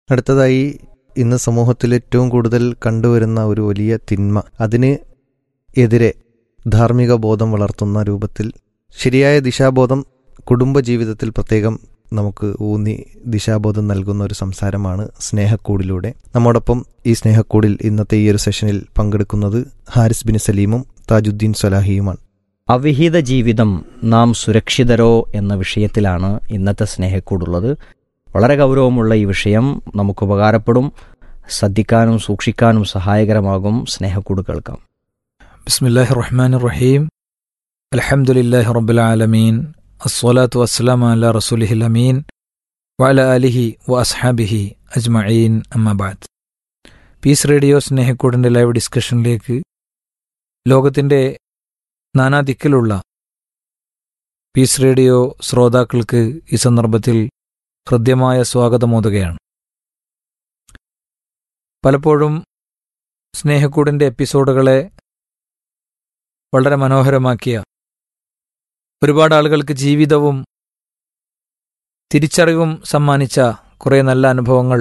അടുത്തതായി ഇന്ന് സമൂഹത്തിൽ ഏറ്റവും കൂടുതൽ കണ്ടുവരുന്ന ഒരു വലിയ തിന്മ, അതിന് എതിരെ ധാർമ്മിക ബോധം വളർത്തുന്ന രൂപത്തിൽ ശരിയായ ദിശാബോധം കുടുംബജീവിതത്തിൽ പ്രത്യേകം നമുക്ക് ഊന്നി ദിശാബോധം നൽകുന്ന ഒരു സംസാരമാണ് സ്നേഹക്കൂടിലൂടെ. നമ്മോടൊപ്പം ഈ സ്നേഹക്കൂടിൽ ഇന്നത്തെ ഈ ഒരു സെഷനിൽ പങ്കെടുക്കുന്നത് ഹാരിസ് ബിൻ സലീമും താജുദ്ദീൻ സ്വലാഹിയുമാണ്. അവിഹിത ജീവിതം നാം സുരക്ഷിതരോ എന്ന വിഷയത്തിലാണ് ഇന്നത്തെ സ്നേഹക്കൂടുള്ളത്. വളരെ ഗൗരവമുള്ള ഈ വിഷയം നമുക്ക് ഉപകാരപ്പെടും, ശ്രദ്ധിക്കാനും സൂക്ഷിക്കാനും സഹായകരമാകും. സ്നേഹക്കൂട് കേൾക്കാം. ബിസ്മില്ലാഹിർ റഹ്മാനിർ റഹീം. അൽഹംദുലില്ലാഹി റബ്ബിൽ ആലമീൻ. അസ്സലാത്തു വസ്സലാമു അലാ റസൂലിഹിൽ അമീൻ വഅലാ ആലിഹി വഅസ്ഹാബിഹി അജ്മഈൻ. അമ്മാ ബഅദ്. പീസ് റേഡിയോ സ്നേഹക്കൂടിൻ്റെ ലൈവ് ഡിസ്കഷനിലേക്ക് ലോകത്തിൻ്റെ നാനാദിക്കിലുള്ള പീസ് റേഡിയോ ശ്രോതാക്കൾക്ക് ഈ സന്ദർഭത്തിൽ ഹൃദ്യമായ സ്വാഗതമോതുകയാണ്. പലപ്പോഴും സ്നേഹക്കൂടിൻ്റെ എപ്പിസോഡുകളെ വളരെ മനോഹരമാക്കിയ, ഒരുപാട് ആളുകൾക്ക് ജീവിതവും തിരിച്ചറിവും സമ്മാനിച്ച കുറേ നല്ല അനുഭവങ്ങൾ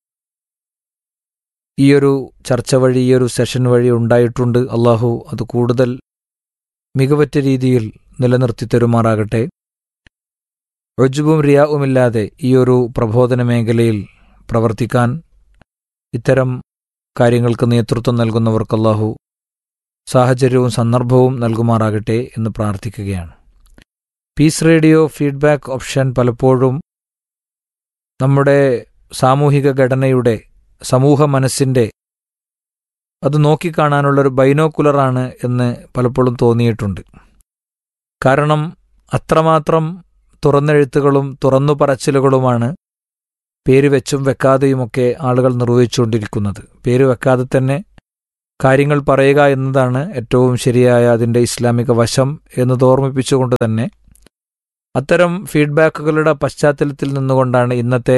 ഈയൊരു ചർച്ച വഴി, ഈയൊരു സെഷൻ വഴി ഉണ്ടായിട്ടുണ്ട്. അള്ളാഹു അത് കൂടുതൽ മികവറ്റ രീതിയിൽ നിലനിർത്തി തരുമാറാകട്ടെ. ഉജ്ബും റിയാവുമില്ലാതെ ഈയൊരു പ്രബോധന മേഖലയിൽ പ്രവർത്തിക്കാൻ, ഇത്തരം കാര്യങ്ങൾക്ക് നേതൃത്വം നൽകുന്നവർക്ക് അല്ലാഹു സാഹചര്യവും സന്ദർഭവും നൽകുമാറാകട്ടെ എന്ന് പ്രാർത്ഥിക്കുകയാണ്. പീസ് റേഡിയോ ഫീഡ്ബാക്ക് ഓപ്ഷൻ പലപ്പോഴും നമ്മുടെ സാമൂഹിക ഘടനയുടെ, സമൂഹ മനസ്സിൻ്റെ അത് നോക്കിക്കാണാനുള്ളൊരു ബൈനോക്കുലറാണ് എന്ന് പലപ്പോഴും തോന്നിയിട്ടുണ്ട്. കാരണം അത്രമാത്രം തുറന്നെഴുത്തുകളും തുറന്നു പറച്ചിലുകളുമാണ് പേര് വെച്ചും വെക്കാതെയുമൊക്കെ ആളുകൾ നിർവഹിച്ചുകൊണ്ടിരിക്കുന്നത്. പേര് വെക്കാതെ തന്നെ കാര്യങ്ങൾ പറയുക എന്നതാണ് ഏറ്റവും ശരിയായ അതിൻ്റെ ഇസ്ലാമിക വശം എന്നത് ഓർമ്മിപ്പിച്ചുകൊണ്ട് തന്നെ അത്തരം ഫീഡ്ബാക്കുകളുടെ പശ്ചാത്തലത്തിൽ നിന്നുകൊണ്ടാണ് ഇന്നത്തെ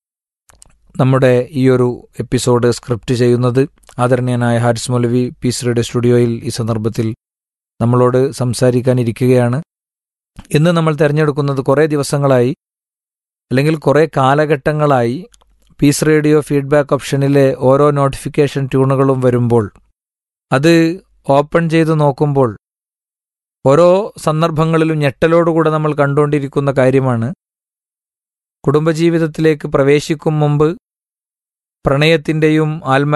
നമ്മുടെ ഈയൊരു എപ്പിസോഡ് സ്ക്രിപ്റ്റ് ചെയ്യുന്നത്. ആദരണീയനായ ഹാരിസ് മൗലവി പീസ് റേഡിയോ സ്റ്റുഡിയോയിൽ ഈ സന്ദർഭത്തിൽ നമ്മളോട് സംസാരിക്കാനിരിക്കുകയാണ്. ഇന്ന് നമ്മൾ തിരഞ്ഞെടുക്കുന്നത് കുറേ ദിവസങ്ങളായി, അല്ലെങ്കിൽ കുറേ കാലഘട്ടങ്ങളായി പീസ് റേഡിയോ ഫീഡ്ബാക്ക് ഓപ്ഷനിലെ ഓരോ നോട്ടിഫിക്കേഷൻ ട്യൂണുകളും വരുമ്പോൾ അത് ഓപ്പൺ ചെയ്ത് നോക്കുമ്പോൾ ഓരോ സന്ദർഭങ്ങളിലും ഞെട്ടലോടുകൂടെ നമ്മൾ കണ്ടുകൊണ്ടിരിക്കുന്ന കാര്യമാണ്, കുടുംബജീവിതത്തിലേക്ക് പ്രവേശിക്കും മുമ്പ് പ്രണയത്തിൻ്റെയും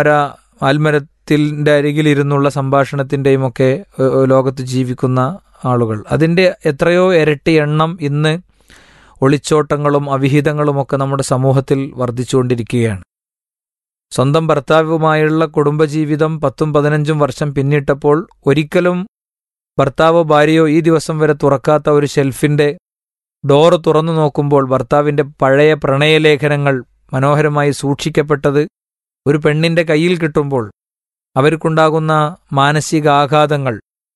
ആൽമരത്തിൻ്റെ അരികിലിരുന്നുള്ള സംഭാഷണത്തിൻ്റെയും ഒക്കെ ലോകത്ത് ജീവിക്കുന്ന ആളുകൾ, അതിൻ്റെ എത്രയോ ഇരട്ടി എണ്ണം ഇന്ന് ഒളിച്ചോട്ടങ്ങളും അവിഹിതങ്ങളുമൊക്കെ നമ്മുടെ സമൂഹത്തിൽ വർദ്ധിച്ചുകൊണ്ടിരിക്കുകയാണ്. സ്വന്തം ഭർത്താവുമായുള്ള കുടുംബജീവിതം 10-15 വർഷം പിന്നിട്ടപ്പോൾ ഒരിക്കലും ഭർത്താവോ ഭാര്യയോ ഈ ദിവസം വരെ തുറക്കാത്ത ഒരു ഷെൽഫിൻ്റെ ഡോറ് തുറന്നു നോക്കുമ്പോൾ ഭർത്താവിൻ്റെ പഴയ പ്രണയലേഖനങ്ങൾ മനോഹരമായി സൂക്ഷിക്കപ്പെട്ടത് ഒരു പെണ്ണിൻ്റെ കയ്യിൽ കിട്ടുമ്പോൾ അവർക്കുണ്ടാകുന്ന മാനസികാഘാതങ്ങൾ,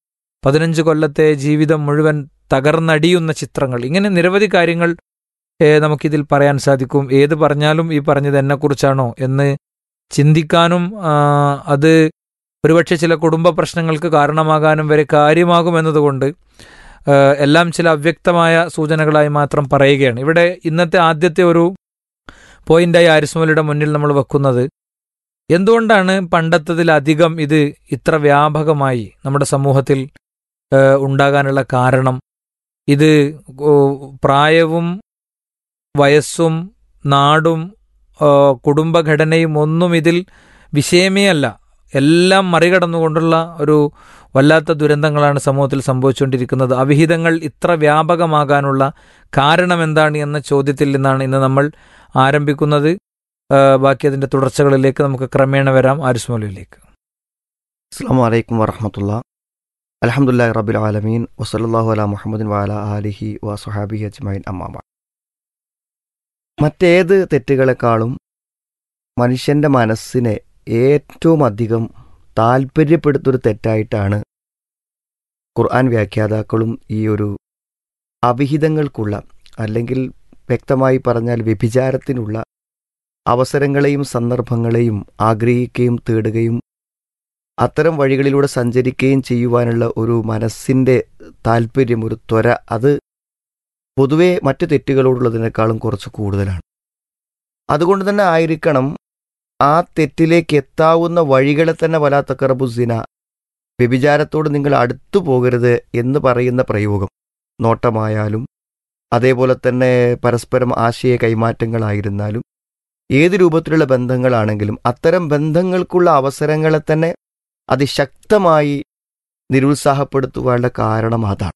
15 കൊല്ലത്തെ ജീവിതം മുഴുവൻ തകർന്നടിയുന്ന ചിത്രങ്ങൾ, ഇങ്ങനെ നിരവധി കാര്യങ്ങൾ നമുക്കിതിൽ പറയാൻ സാധിക്കും. ഏത് പറഞ്ഞാലും ഈ പറഞ്ഞത് എന്നെക്കുറിച്ചാണോ എന്ന് ചിന്തിക്കാനും അത് ഒരുപക്ഷെ ചില കുടുംബ പ്രശ്നങ്ങൾക്ക് കാരണമാകാനും വരെ കാര്യമാകുമെന്നതുകൊണ്ട് എല്ലാം ചില അവ്യക്തമായ സൂചനകളായി മാത്രം പറയുകയാണ്. ഇവിടെ ഇന്നത്തെ ആദ്യത്തെ ഒരു പോയിന്റായി ഹാരിസ് മൗലവിയുടെ മുന്നിൽ നമ്മൾ വെക്കുന്നത്, എന്തുകൊണ്ടാണ് പണ്ടത്തതിലധികം ഇത് ഇത്ര വ്യാപകമായി നമ്മുടെ സമൂഹത്തിൽ ഉണ്ടാകാനുള്ള കാരണം? ഇത് പ്രായവും വയസ്സും നാടും കുടുംബഘടനയും ഒന്നും ഇതിൽ വിഷയമേ അല്ല. എല്ലാം മറികടന്നുകൊണ്ടുള്ള ഒരു വല്ലാത്ത ദുരന്തങ്ങളാണ് സമൂഹത്തിൽ സംഭവിച്ചുകൊണ്ടിരിക്കുന്നത്. അവിഹിതങ്ങൾ ഇത്ര വ്യാപകമാകാനുള്ള കാരണം എന്താണ് എന്ന ചോദ്യത്തിൽ നിന്നാണ് ഇന്ന് നമ്മൾ ആരംഭിക്കുന്നത്. ബാക്കി അതിൻ്റെ തുടർച്ചകളിലേക്ക് നമുക്ക് ക്രമേണ വരാം. ഹാരിസ് മൗലവിയിലേക്ക്. അസ്സലാമു അലൈക്കും വറഹ്മത്തുള്ളാഹി. അൽഹംദുലില്ലാഹി റബ്ബിൽ ആലമീൻ വസല്ലല്ലാഹു അലാ മുഹമ്മദിൻ വഅലാ ആലിഹി വസ്വഹാബിഹി അജ്മഈൻ. അമ്മാ ബഅദ്. മറ്റേത് തെറ്റുകളെക്കാളും മനുഷ്യൻ്റെ മനസ്സിനെ ഏറ്റവും അധികം താല്പര്യപ്പെടുത്തൊരു തെറ്റായിട്ടാണ് ഖുർആൻ വ്യാഖ്യാതാക്കളും ഈ ഒരു അവിഹിതങ്ങൾക്കുള്ള, അല്ലെങ്കിൽ വ്യക്തമായി പറഞ്ഞാൽ വ്യഭിചാരത്തിനുള്ള അവസരങ്ങളെയും സന്ദർഭങ്ങളെയും ആഗ്രഹിക്കുകയും തേടുകയും അത്തരം വഴികളിലൂടെ സഞ്ചരിക്കുകയും ചെയ്യുവാനുള്ള ഒരു മനസ്സിൻ്റെ താല്പര്യം, ഒരു ത്വര, അത് പൊതുവെ മറ്റു തെറ്റുകളോടുള്ളതിനേക്കാളും കുറച്ച് കൂടുതലാണ്. അതുകൊണ്ട് തന്നെ ആയിരിക്കണം ആ തെറ്റിലേക്ക് എത്താവുന്ന വഴികളെ തന്നെ വലാ തഖറബുസിന, വ്യഭിചാരത്തോട് നിങ്ങൾ അടുത്തു പോകരുത് എന്ന് പറയുന്ന പ്രയോഗം, നോട്ടമായാലും അതേപോലെ തന്നെ പരസ്പരം ആശയ കൈമാറ്റങ്ങളായിരുന്നാലും ഏത് രൂപത്തിലുള്ള ബന്ധങ്ങളാണെങ്കിലും അത്തരം ബന്ധങ്ങൾക്കുള്ള അവസരങ്ങളെ തന്നെ അതിശക്തമായി നിരുത്സാഹപ്പെടുത്തുവാനുള്ള കാരണം അതാണ്.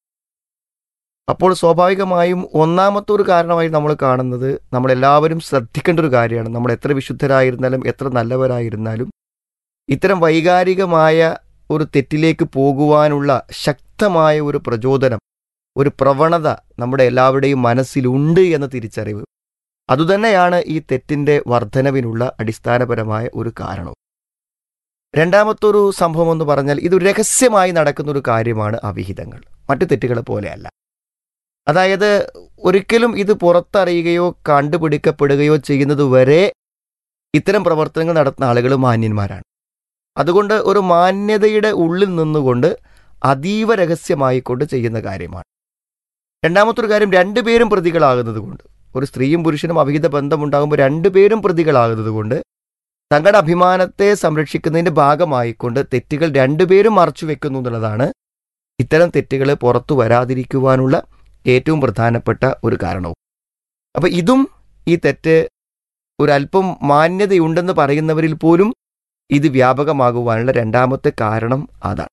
അപ്പോൾ സ്വാഭാവികമായും ഒന്നാമത്തെ ഒരു കാരണമായി നമ്മൾ കാണുന്നത്, നമ്മളെല്ലാവരും ശ്രദ്ധിക്കേണ്ട ഒരു കാര്യമാണ്. നമ്മൾ എത്ര വിശുദ്ധരായിരുന്നാലും എത്ര നല്ലവരായിരുന്നാലും ഇത്തരം വൈകാരികമായ ഒരു തെറ്റിലേക്ക് പോകുവാനുള്ള ശക്തമായ ഒരു പ്രചോദനം, ഒരു പ്രവണത നമ്മുടെ എല്ലാവരുടെയും മനസ്സിലുണ്ട് എന്ന തിരിച്ചറിവ്, അതുതന്നെയാണ് ഈ തെറ്റിൻ്റെ വർധനവിനുള്ള അടിസ്ഥാനപരമായ ഒരു കാരണവും. രണ്ടാമത്തൊരു സംഭവം എന്ന് പറഞ്ഞാൽ ഇത് രഹസ്യമായി നടക്കുന്ന ഒരു കാര്യമാണ് അവിഹിതങ്ങൾ. മറ്റു തെറ്റുകളെ പോലെയല്ല. അതായത് ഒരിക്കലും ഇത് പുറത്തറിയുകയോ കണ്ടുപിടിക്കപ്പെടുകയോ ചെയ്യുന്നത് വരെ ഇത്തരം പ്രവർത്തനങ്ങൾ നടത്തുന്ന ആളുകൾ മാന്യന്മാരാണ്. അതുകൊണ്ട് ഒരു മാന്യതയുടെ ഉള്ളിൽ നിന്നുകൊണ്ട് അതീവ രഹസ്യമായിക്കൊണ്ട് ചെയ്യുന്ന കാര്യമാണ്. രണ്ടാമത്തൊരു കാര്യം, രണ്ടുപേരും പ്രതികളാകുന്നത് കൊണ്ട്, ഒരു സ്ത്രീയും പുരുഷനും അവിഹിത ബന്ധമുണ്ടാകുമ്പോൾ രണ്ടുപേരും പ്രതികളാകുന്നത് കൊണ്ട് തങ്ങളുടെ അഭിമാനത്തെ സംരക്ഷിക്കുന്നതിൻ്റെ ഭാഗമായിക്കൊണ്ട് തെറ്റുകൾ രണ്ടുപേരും മറച്ചു വെക്കുന്നു എന്നുള്ളതാണ് ഇത്തരം തെറ്റുകൾ പുറത്തു വരാതിരിക്കുവാനുള്ള ഏറ്റവും പ്രധാനപ്പെട്ട ഒരു കാരണവും. അപ്പം ഇതും ഈ തെറ്റ് ഒരല്പം മാന്യതയുണ്ടെന്ന് പറയുന്നവരിൽ പോലും ഇത് വ്യാപകമാകുവാനുള്ള രണ്ടാമത്തെ കാരണം അതാണ്.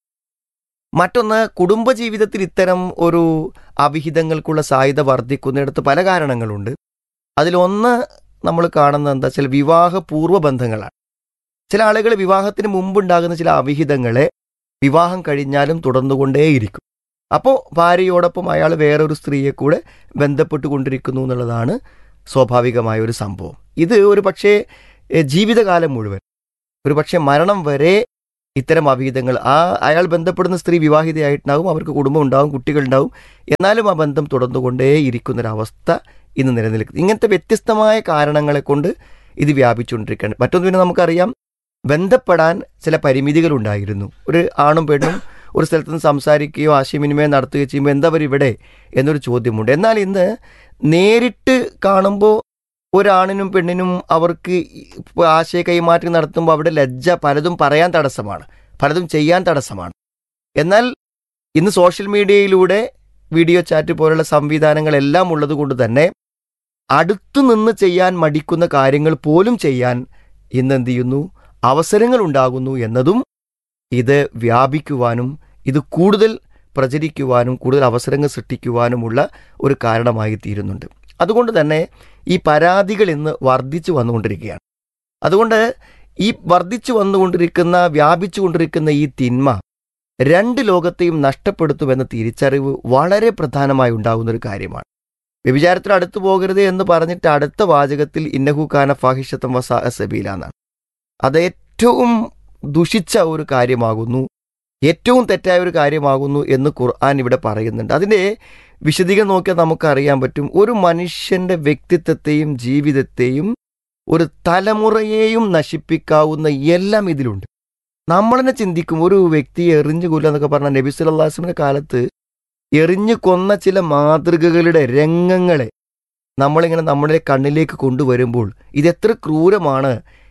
മറ്റൊന്ന്, കുടുംബജീവിതത്തിൽ ഇത്തരം ഒരു അവിഹിതങ്ങൾക്കുള്ള സാധ്യത വർദ്ധിക്കുന്നിടത്ത് പല കാരണങ്ങളുണ്ട്. അതിലൊന്ന് നമ്മൾ കാണുന്നത് എന്താ വെച്ചാൽ വിവാഹപൂർവ്വ ബന്ധങ്ങളാണ്. ചില ആളുകൾ വിവാഹത്തിന് മുമ്പുണ്ടാകുന്ന ചില അവിഹിതങ്ങളെ വിവാഹം കഴിഞ്ഞാലും തുടർന്നുകൊണ്ടേയിരിക്കും. അപ്പോൾ ഭാര്യയോടൊപ്പം അയാൾ വേറൊരു സ്ത്രീയെ കൂടെ ബന്ധപ്പെട്ടു കൊണ്ടിരിക്കുന്നു എന്നുള്ളതാണ് സ്വാഭാവികമായ ഒരു സംഭവം. ഇത് ഒരു പക്ഷേ ജീവിതകാലം മുഴുവൻ, ഒരു പക്ഷേ മരണം വരെ ഇത്തരം അവിഹിതങ്ങൾ, അയാൾ ബന്ധപ്പെടുന്ന സ്ത്രീ വിവാഹിതയായിട്ടുണ്ടാവും, അവർക്ക് കുടുംബം ഉണ്ടാവും, കുട്ടികളുണ്ടാവും, എന്നാലും ആ ബന്ധം തുടർന്നുകൊണ്ടേയിരിക്കുന്നൊരവസ്ഥ ഇന്ന് നിലനിൽക്കുന്നത്. ഇങ്ങനത്തെ വ്യത്യസ്തമായ കാരണങ്ങളെ കൊണ്ട് ഇത് വ്യാപിച്ചുകൊണ്ടിരിക്കുകയാണ്. മറ്റൊന്ന് പിന്നെ നമുക്കറിയാം, ബന്ധപ്പെടാൻ ചില പരിമിതികളുണ്ടായിരുന്നു. ഒരു ആണും പെണ്ണും ഒരു സ്ഥലത്ത് നിന്ന് സംസാരിക്കുകയോ ആശയവിനിമയം നടത്തുകയോ ചെയ്യുമ്പോൾ എന്താ ഇവിടെ എന്നൊരു ചോദ്യമുണ്ട്. എന്നാൽ ഇന്ന് നേരിട്ട് കാണുമ്പോൾ ഒരാണിനും പെണ്ണിനും അവർക്ക് ആശയ കൈമാറ്റം നടത്തുമ്പോൾ അവിടെ ലജ്ജ, പലതും പറയാൻ തടസ്സമാണ്, പലതും ചെയ്യാൻ തടസ്സമാണ്. എന്നാൽ ഇന്ന് സോഷ്യൽ മീഡിയയിലൂടെ വീഡിയോ ചാറ്റ് പോലുള്ള സംവിധാനങ്ങളെല്ലാം ഉള്ളത് കൊണ്ട് തന്നെ അടുത്തു നിന്ന് ചെയ്യാൻ മടിക്കുന്ന കാര്യങ്ങൾ പോലും ചെയ്യാൻ ഇന്ന് എന്ത് ചെയ്യുന്നു, അവസരങ്ങൾ ഉണ്ടാകുന്നു എന്നതും ഇത് വ്യാപിക്കുവാനും ഇത് കൂടുതൽ പ്രചരിക്കുവാനും കൂടുതൽ അവസരങ്ങൾ സൃഷ്ടിക്കുവാനുമുള്ള ഒരു കാരണമായി തീരുന്നുണ്ട്. അതുകൊണ്ട് തന്നെ ഈ പരാതികൾ ഇന്ന് വർദ്ധിച്ചു വന്നുകൊണ്ടിരിക്കുകയാണ്. അതുകൊണ്ട് ഈ വർദ്ധിച്ചു വന്നുകൊണ്ടിരിക്കുന്ന, വ്യാപിച്ചു കൊണ്ടിരിക്കുന്ന ഈ തിന്മ രണ്ട് ലോകത്തെയും നഷ്ടപ്പെടുത്തുമെന്ന തിരിച്ചറിവ് വളരെ പ്രധാനമായി ഉണ്ടാകുന്നൊരു കാര്യമാണ്. വ്യഭിചാരത്തിൽ അടുത്തു പോകരുത് എന്ന് പറഞ്ഞിട്ട് അടുത്ത വാചകത്തിൽ ഇന്നഹു കാന ഫാഹിഷത്തം വസാ സബീല എന്നാണ്. അത് ഏറ്റവും ദുഷിച്ച ഒരു കാര്യമാകുന്നു, ഏറ്റവും തെറ്റായ ഒരു കാര്യമാകുന്നു എന്ന് ഖുർആൻ ഇവിടെ പറയുന്നുണ്ട്. അതിൻ്റെ വിശദീകരണം നോക്കിയാൽ നമുക്കറിയാൻ പറ്റും, ഒരു മനുഷ്യൻ്റെ വ്യക്തിത്വത്തെയും ജീവിതത്തെയും ഒരു തലമുറയെയും നശിപ്പിക്കാവുന്ന എല്ലാം ഇതിലുണ്ട്. നമ്മൾ തന്നെ ചിന്തിക്കും, ഒരു വ്യക്തിയെ എറിഞ്ഞു കൊല്ലുക എന്നൊക്കെ പറഞ്ഞാൽ നബി സല്ലല്ലാഹു അലൈഹി വസല്ലമയുടെ കാലത്ത് എറിഞ്ഞു കൊന്ന ചില മാതൃകകളുടെ രംഗങ്ങളെ നമ്മളിങ്ങനെ നമ്മുടെ കണ്ണിലേക്ക് കൊണ്ടുവരുമ്പോൾ ഇതെത്ര ക്രൂരമാണ്,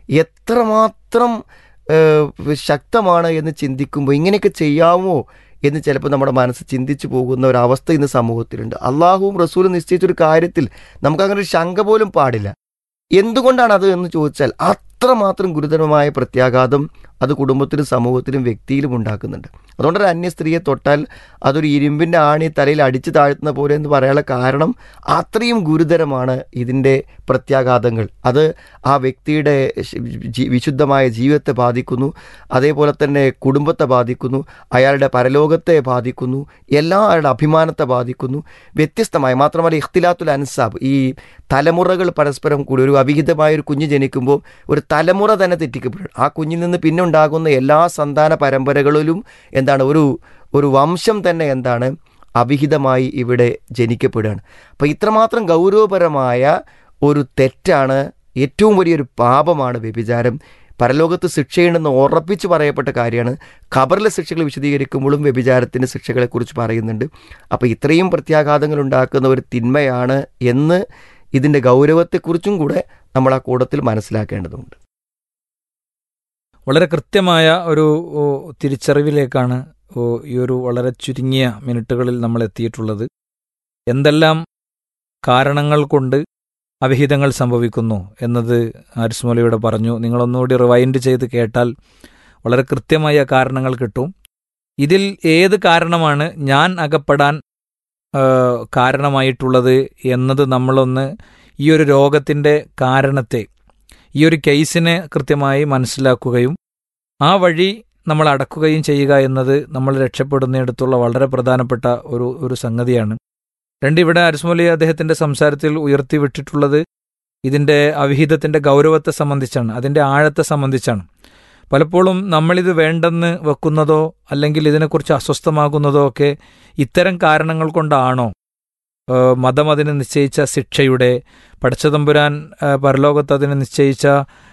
എത്രമാത്രം ശക്തമാണ് എന്ന് ചിന്തിക്കുമ്പോൾ ഇങ്ങനെയൊക്കെ ചെയ്യാമോ എന്ന് ചിലപ്പോൾ നമ്മുടെ മനസ്സ് ചിന്തിച്ചു പോകുന്ന ഒരവസ്ഥ ഇന്ന് സമൂഹത്തിലുണ്ട്. അള്ളാഹുവും റസൂലും നിശ്ചയിച്ചൊരു കാര്യത്തിൽ നമുക്കങ്ങനെ ഒരു ശങ്ക പോലും പാടില്ല. എന്തുകൊണ്ടാണ് അത് എന്ന് ചോദിച്ചാൽ അത്രമാത്രം ഗുരുതരമായ പ്രത്യാഘാതം അത് കുടുംബത്തിലും സമൂഹത്തിലും വ്യക്തിയിലും ഉണ്ടാക്കുന്നുണ്ട്. അതുകൊണ്ടൊരു അന്യ സ്ത്രീയെ തൊട്ടാൽ അതൊരു ഇരുമ്പിൻ്റെ ആണി തലയിൽ അടിച്ചു താഴ്ത്തുന്ന പോലെ എന്ന് പറയാനുള്ള കാരണം അത്രയും ഗുരുതരമാണ് ഇതിൻ്റെ പ്രത്യാഘാതങ്ങൾ. അത് ആ വ്യക്തിയുടെ വിശുദ്ധമായ ജീവിതത്തെ ബാധിക്കുന്നു, അതേപോലെ തന്നെ കുടുംബത്തെ ബാധിക്കുന്നു, അയാളുടെ പരലോകത്തെ ബാധിക്കുന്നു, അയാളുടെ അഭിമാനത്തെ ബാധിക്കുന്നു. വ്യത്യസ്തമായ, മാത്രമല്ല ഇഖ്തിലാത്തുൽ അൻസാബ്, ഈ തലമുറകൾ പരസ്പരം കൂടി, ഒരു അവിഹിതമായൊരു കുഞ്ഞ് ജനിക്കുമ്പോൾ ഒരു തലമുറ തന്നെ തെറ്റിക്കപ്പെടും. ആ കുഞ്ഞിൽ നിന്ന് പിന്നെ ഉണ്ടാകുന്ന എല്ലാ സന്താന പരമ്പരകളിലും എന്താണ്, ഒരു വംശം തന്നെ എന്താണ് അവിഹിതമായി ഇവിടെ ജനിക്കപ്പെടുകയാണ്. അപ്പോൾ ഇത്രമാത്രം ഗൗരവപരമായ ഒരു തെറ്റാണ്, ഏറ്റവും വലിയൊരു പാപമാണ് വ്യഭിചാരം. പരലോകത്ത് ശിക്ഷയുണ്ടെന്ന് ഉറപ്പിച്ച് പറയപ്പെട്ട കാര്യമാണ്. ഖബറിലെ ശിക്ഷകൾ വിശദീകരിക്കുമ്പോഴും വ്യഭിചാരത്തിൻ്റെ ശിക്ഷകളെക്കുറിച്ച് പറയുന്നുണ്ട്. അപ്പോൾ ഇത്രയും പ്രത്യാഘാതങ്ങൾ ഉണ്ടാക്കുന്ന ഒരു തിന്മയാണ് എന്ന് ഇതിൻ്റെ ഗൗരവത്തെക്കുറിച്ചും കൂടെ നമ്മൾ ആ കൂട്ടത്തിൽ മനസ്സിലാക്കേണ്ടതുണ്ട്. വളരെ കൃത്യമായ ഒരു തിരിച്ചറിവിലേക്കാണ് ഈ ഒരു വളരെ ചുരുങ്ങിയ മിനിറ്റുകളിൽ നമ്മൾ എത്തിയിട്ടുള്ളത്. എന്തെല്ലാം കാരണങ്ങൾ കൊണ്ട് അവിഹിതങ്ങൾ സംഭവിക്കുന്നു എന്നത് ഹാരിസ് മൗലവിയുടെ പറഞ്ഞു. നിങ്ങളൊന്നുകൂടി റിവൈൻഡ് ചെയ്ത് കേട്ടാൽ വളരെ കൃത്യമായ കാരണങ്ങൾ കിട്ടും. ഇതിൽ ഏത് കാരണമാണ് ഞാൻ അകപ്പെടാൻ കാരണമായിട്ടുള്ളത് എന്നത് നമ്മളൊന്ന് ഈ ഒരു രോഗത്തിൻ്റെ കാരണത്തെ, ഈ ഒരു കേസിനെ കൃത്യമായി മനസ്സിലാക്കുകയും ആ വഴി നമ്മൾ അടക്കുകയും ചെയ്യുക എന്നത് നമ്മൾ രക്ഷപ്പെടുന്നിടത്തുള്ള വളരെ പ്രധാനപ്പെട്ട ഒരു സംഗതിയാണ്. ഇവിടെ ഹാരിസ് മൗലവി അദ്ദേഹത്തിൻ്റെ സംസാരത്തിൽ ഉയർത്തിവിട്ടിട്ടുള്ളത് ഇതിൻ്റെ അവിഹിതത്തിൻ്റെ ഗൗരവത്തെ സംബന്ധിച്ചാണ്, അതിൻ്റെ ആഴത്തെ സംബന്ധിച്ചാണ്. പലപ്പോഴും നമ്മളിത് വേണ്ടെന്ന് വെക്കുന്നതോ അല്ലെങ്കിൽ ഇതിനെക്കുറിച്ച് അസ്വസ്ഥമാകുന്നതോ ഒക്കെ ഇത്തരം കാരണങ്ങൾ കൊണ്ടാണോ? മതം അതിന് നിശ്ചയിച്ച ശിക്ഷയുടെ, പടച്ചതമ്പുരാൻ പരലോകത്ത് അതിന് നിശ്ചയിച്ച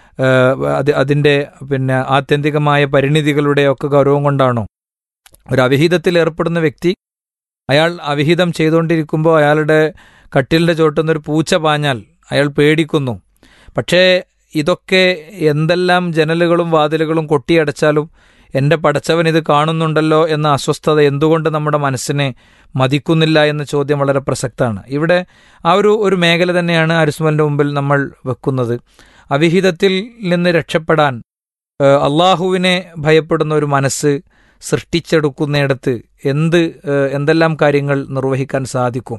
അതിൻ്റെ ആത്യന്തികമായ പരിണിതികളുടെ ഒക്കെ ഗൗരവം കൊണ്ടാണോ? ഒരു അവിഹിതത്തിൽ ഏർപ്പെടുന്ന വ്യക്തി, അയാൾ അവിഹിതം ചെയ്തുകൊണ്ടിരിക്കുമ്പോൾ അയാളുടെ കട്ടിലിൻ്റെ ചോട്ടുന്നൊരു പൂച്ച പാഞ്ഞാൽ അയാൾ പേടിക്കുന്നു. പക്ഷേ ഇതൊക്കെ എന്തെല്ലാം ജനലുകളും വാതിലുകളും കൊട്ടിയടച്ചാലും എൻ്റെ പടച്ചവൻ ഇത് കാണുന്നുണ്ടല്ലോ എന്ന അസ്വസ്ഥത എന്തുകൊണ്ട് നമ്മുടെ മനസ്സിനെ മതിക്കുന്നില്ല എന്ന ചോദ്യം വളരെ പ്രസക്തമാണ്. ഇവിടെ ആ ഒരു മേഖല തന്നെയാണ് ഹാരിസ് മൗലവിയുടെ മുമ്പിൽ നമ്മൾ വെക്കുന്നത്. അവിഹിതത്തിൽ നിന്ന് രക്ഷപ്പെടാൻ അള്ളാഹുവിനെ ഭയപ്പെടുന്ന ഒരു മനസ്സ് സൃഷ്ടിച്ചെടുക്കുന്നിടത്ത് എന്തെല്ലാം കാര്യങ്ങൾ നിർവഹിക്കാൻ സാധിക്കും?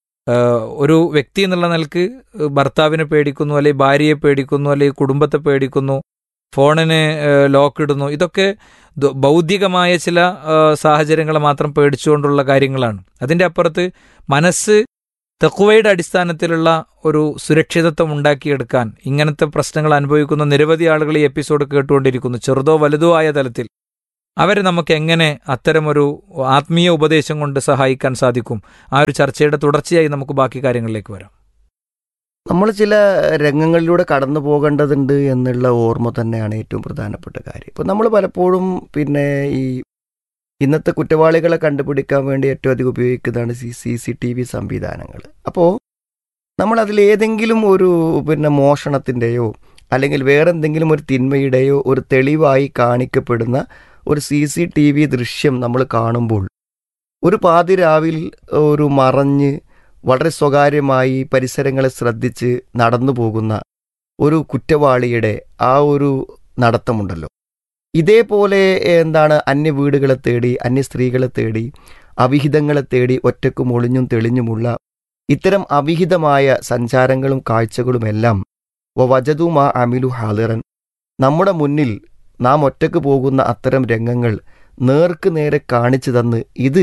ഒരു വ്യക്തി എന്നുള്ള നിലക്ക് ഭർത്താവിനെ പേടിക്കുന്നു, അല്ലെങ്കിൽ ഭാര്യയെ പേടിക്കുന്നു, അല്ലെങ്കിൽ കുടുംബത്തെ പേടിക്കുന്നു, ഫോണിന് ലോക്ക് ഇടുന്നു. ഇതൊക്കെ ഭൗതികമായ ചില സാഹചര്യങ്ങളെ മാത്രം പേടിച്ചുകൊണ്ടുള്ള കാര്യങ്ങളാണ്. അതിൻ്റെ അപ്പുറത്ത് മനസ്സ് തഖ്വയുടെ അടിസ്ഥാനത്തിലുള്ള ഒരു സുരക്ഷിതത്വം ഉണ്ടാക്കിയെടുക്കാൻ ഇങ്ങനത്തെ പ്രശ്നങ്ങൾ അനുഭവിക്കുന്ന നിരവധി ആളുകൾ ഈ എപ്പിസോഡ് കേട്ടുകൊണ്ടിരിക്കുന്നു, ചെറുതോ വലുതോ ആയ തലത്തിൽ. അവരെ നമുക്ക് എങ്ങനെ അത്തരമൊരു ആത്മീയ ഉപദേശം കൊണ്ട് സഹായിക്കാൻ സാധിക്കും? ആ ഒരു ചർച്ചയുടെ തുടർച്ചയായി നമുക്ക് ബാക്കി കാര്യങ്ങളിലേക്ക് വരാം. നമ്മൾ ചില രംഗങ്ങളിലൂടെ കടന്നു പോകേണ്ടതുണ്ട് എന്നുള്ള ഓർമ്മ തന്നെയാണ് ഏറ്റവും പ്രധാനപ്പെട്ട കാര്യം. ഇപ്പോൾ നമ്മൾ പലപ്പോഴും ഈ ഇന്നത്തെ കുറ്റവാളികളെ കണ്ടുപിടിക്കാൻ വേണ്ടി ഏറ്റവും അധികം ഉപയോഗിക്കുന്നതാണ് CCTV സംവിധാനങ്ങൾ. അപ്പോൾ നമ്മൾ അതിലേതെങ്കിലും ഒരു മോഷണത്തിൻ്റെയോ അല്ലെങ്കിൽ വേറെന്തെങ്കിലും ഒരു തിന്മയുടെയോ ഒരു തെളിവായി കാണിക്കപ്പെടുന്ന ഒരു CCTV ദൃശ്യം നമ്മൾ കാണുമ്പോൾ ഒരു പാതിരാവിൽ ഒരു മറഞ്ഞ് വളരെ സ്വകാര്യമായി പരിസരങ്ങളെ ശ്രദ്ധിച്ച് നടന്നു പോകുന്ന ഒരു കുറ്റവാളിയുടെ ആ ഒരു നടത്തമുണ്ടല്ലോ, ഇതേപോലെ അന്യ വീടുകളെ തേടി, അന്യ സ്ത്രീകളെ തേടി, അവിഹിതങ്ങളെ തേടി ഒറ്റക്കും ഒളിഞ്ഞും തെളിഞ്ഞുമുള്ള ഇത്തരം അവിഹിതമായ സഞ്ചാരങ്ങളും കാഴ്ചകളുമെല്ലാം വജദുമാ അമിലു ഹാളിറൻ, നമ്മുടെ മുന്നിൽ നാം ഒറ്റക്ക് പോകുന്ന അത്തരം രംഗങ്ങൾ നേർക്ക് നേരെ കാണിച്ചു തന്ന് ഇത്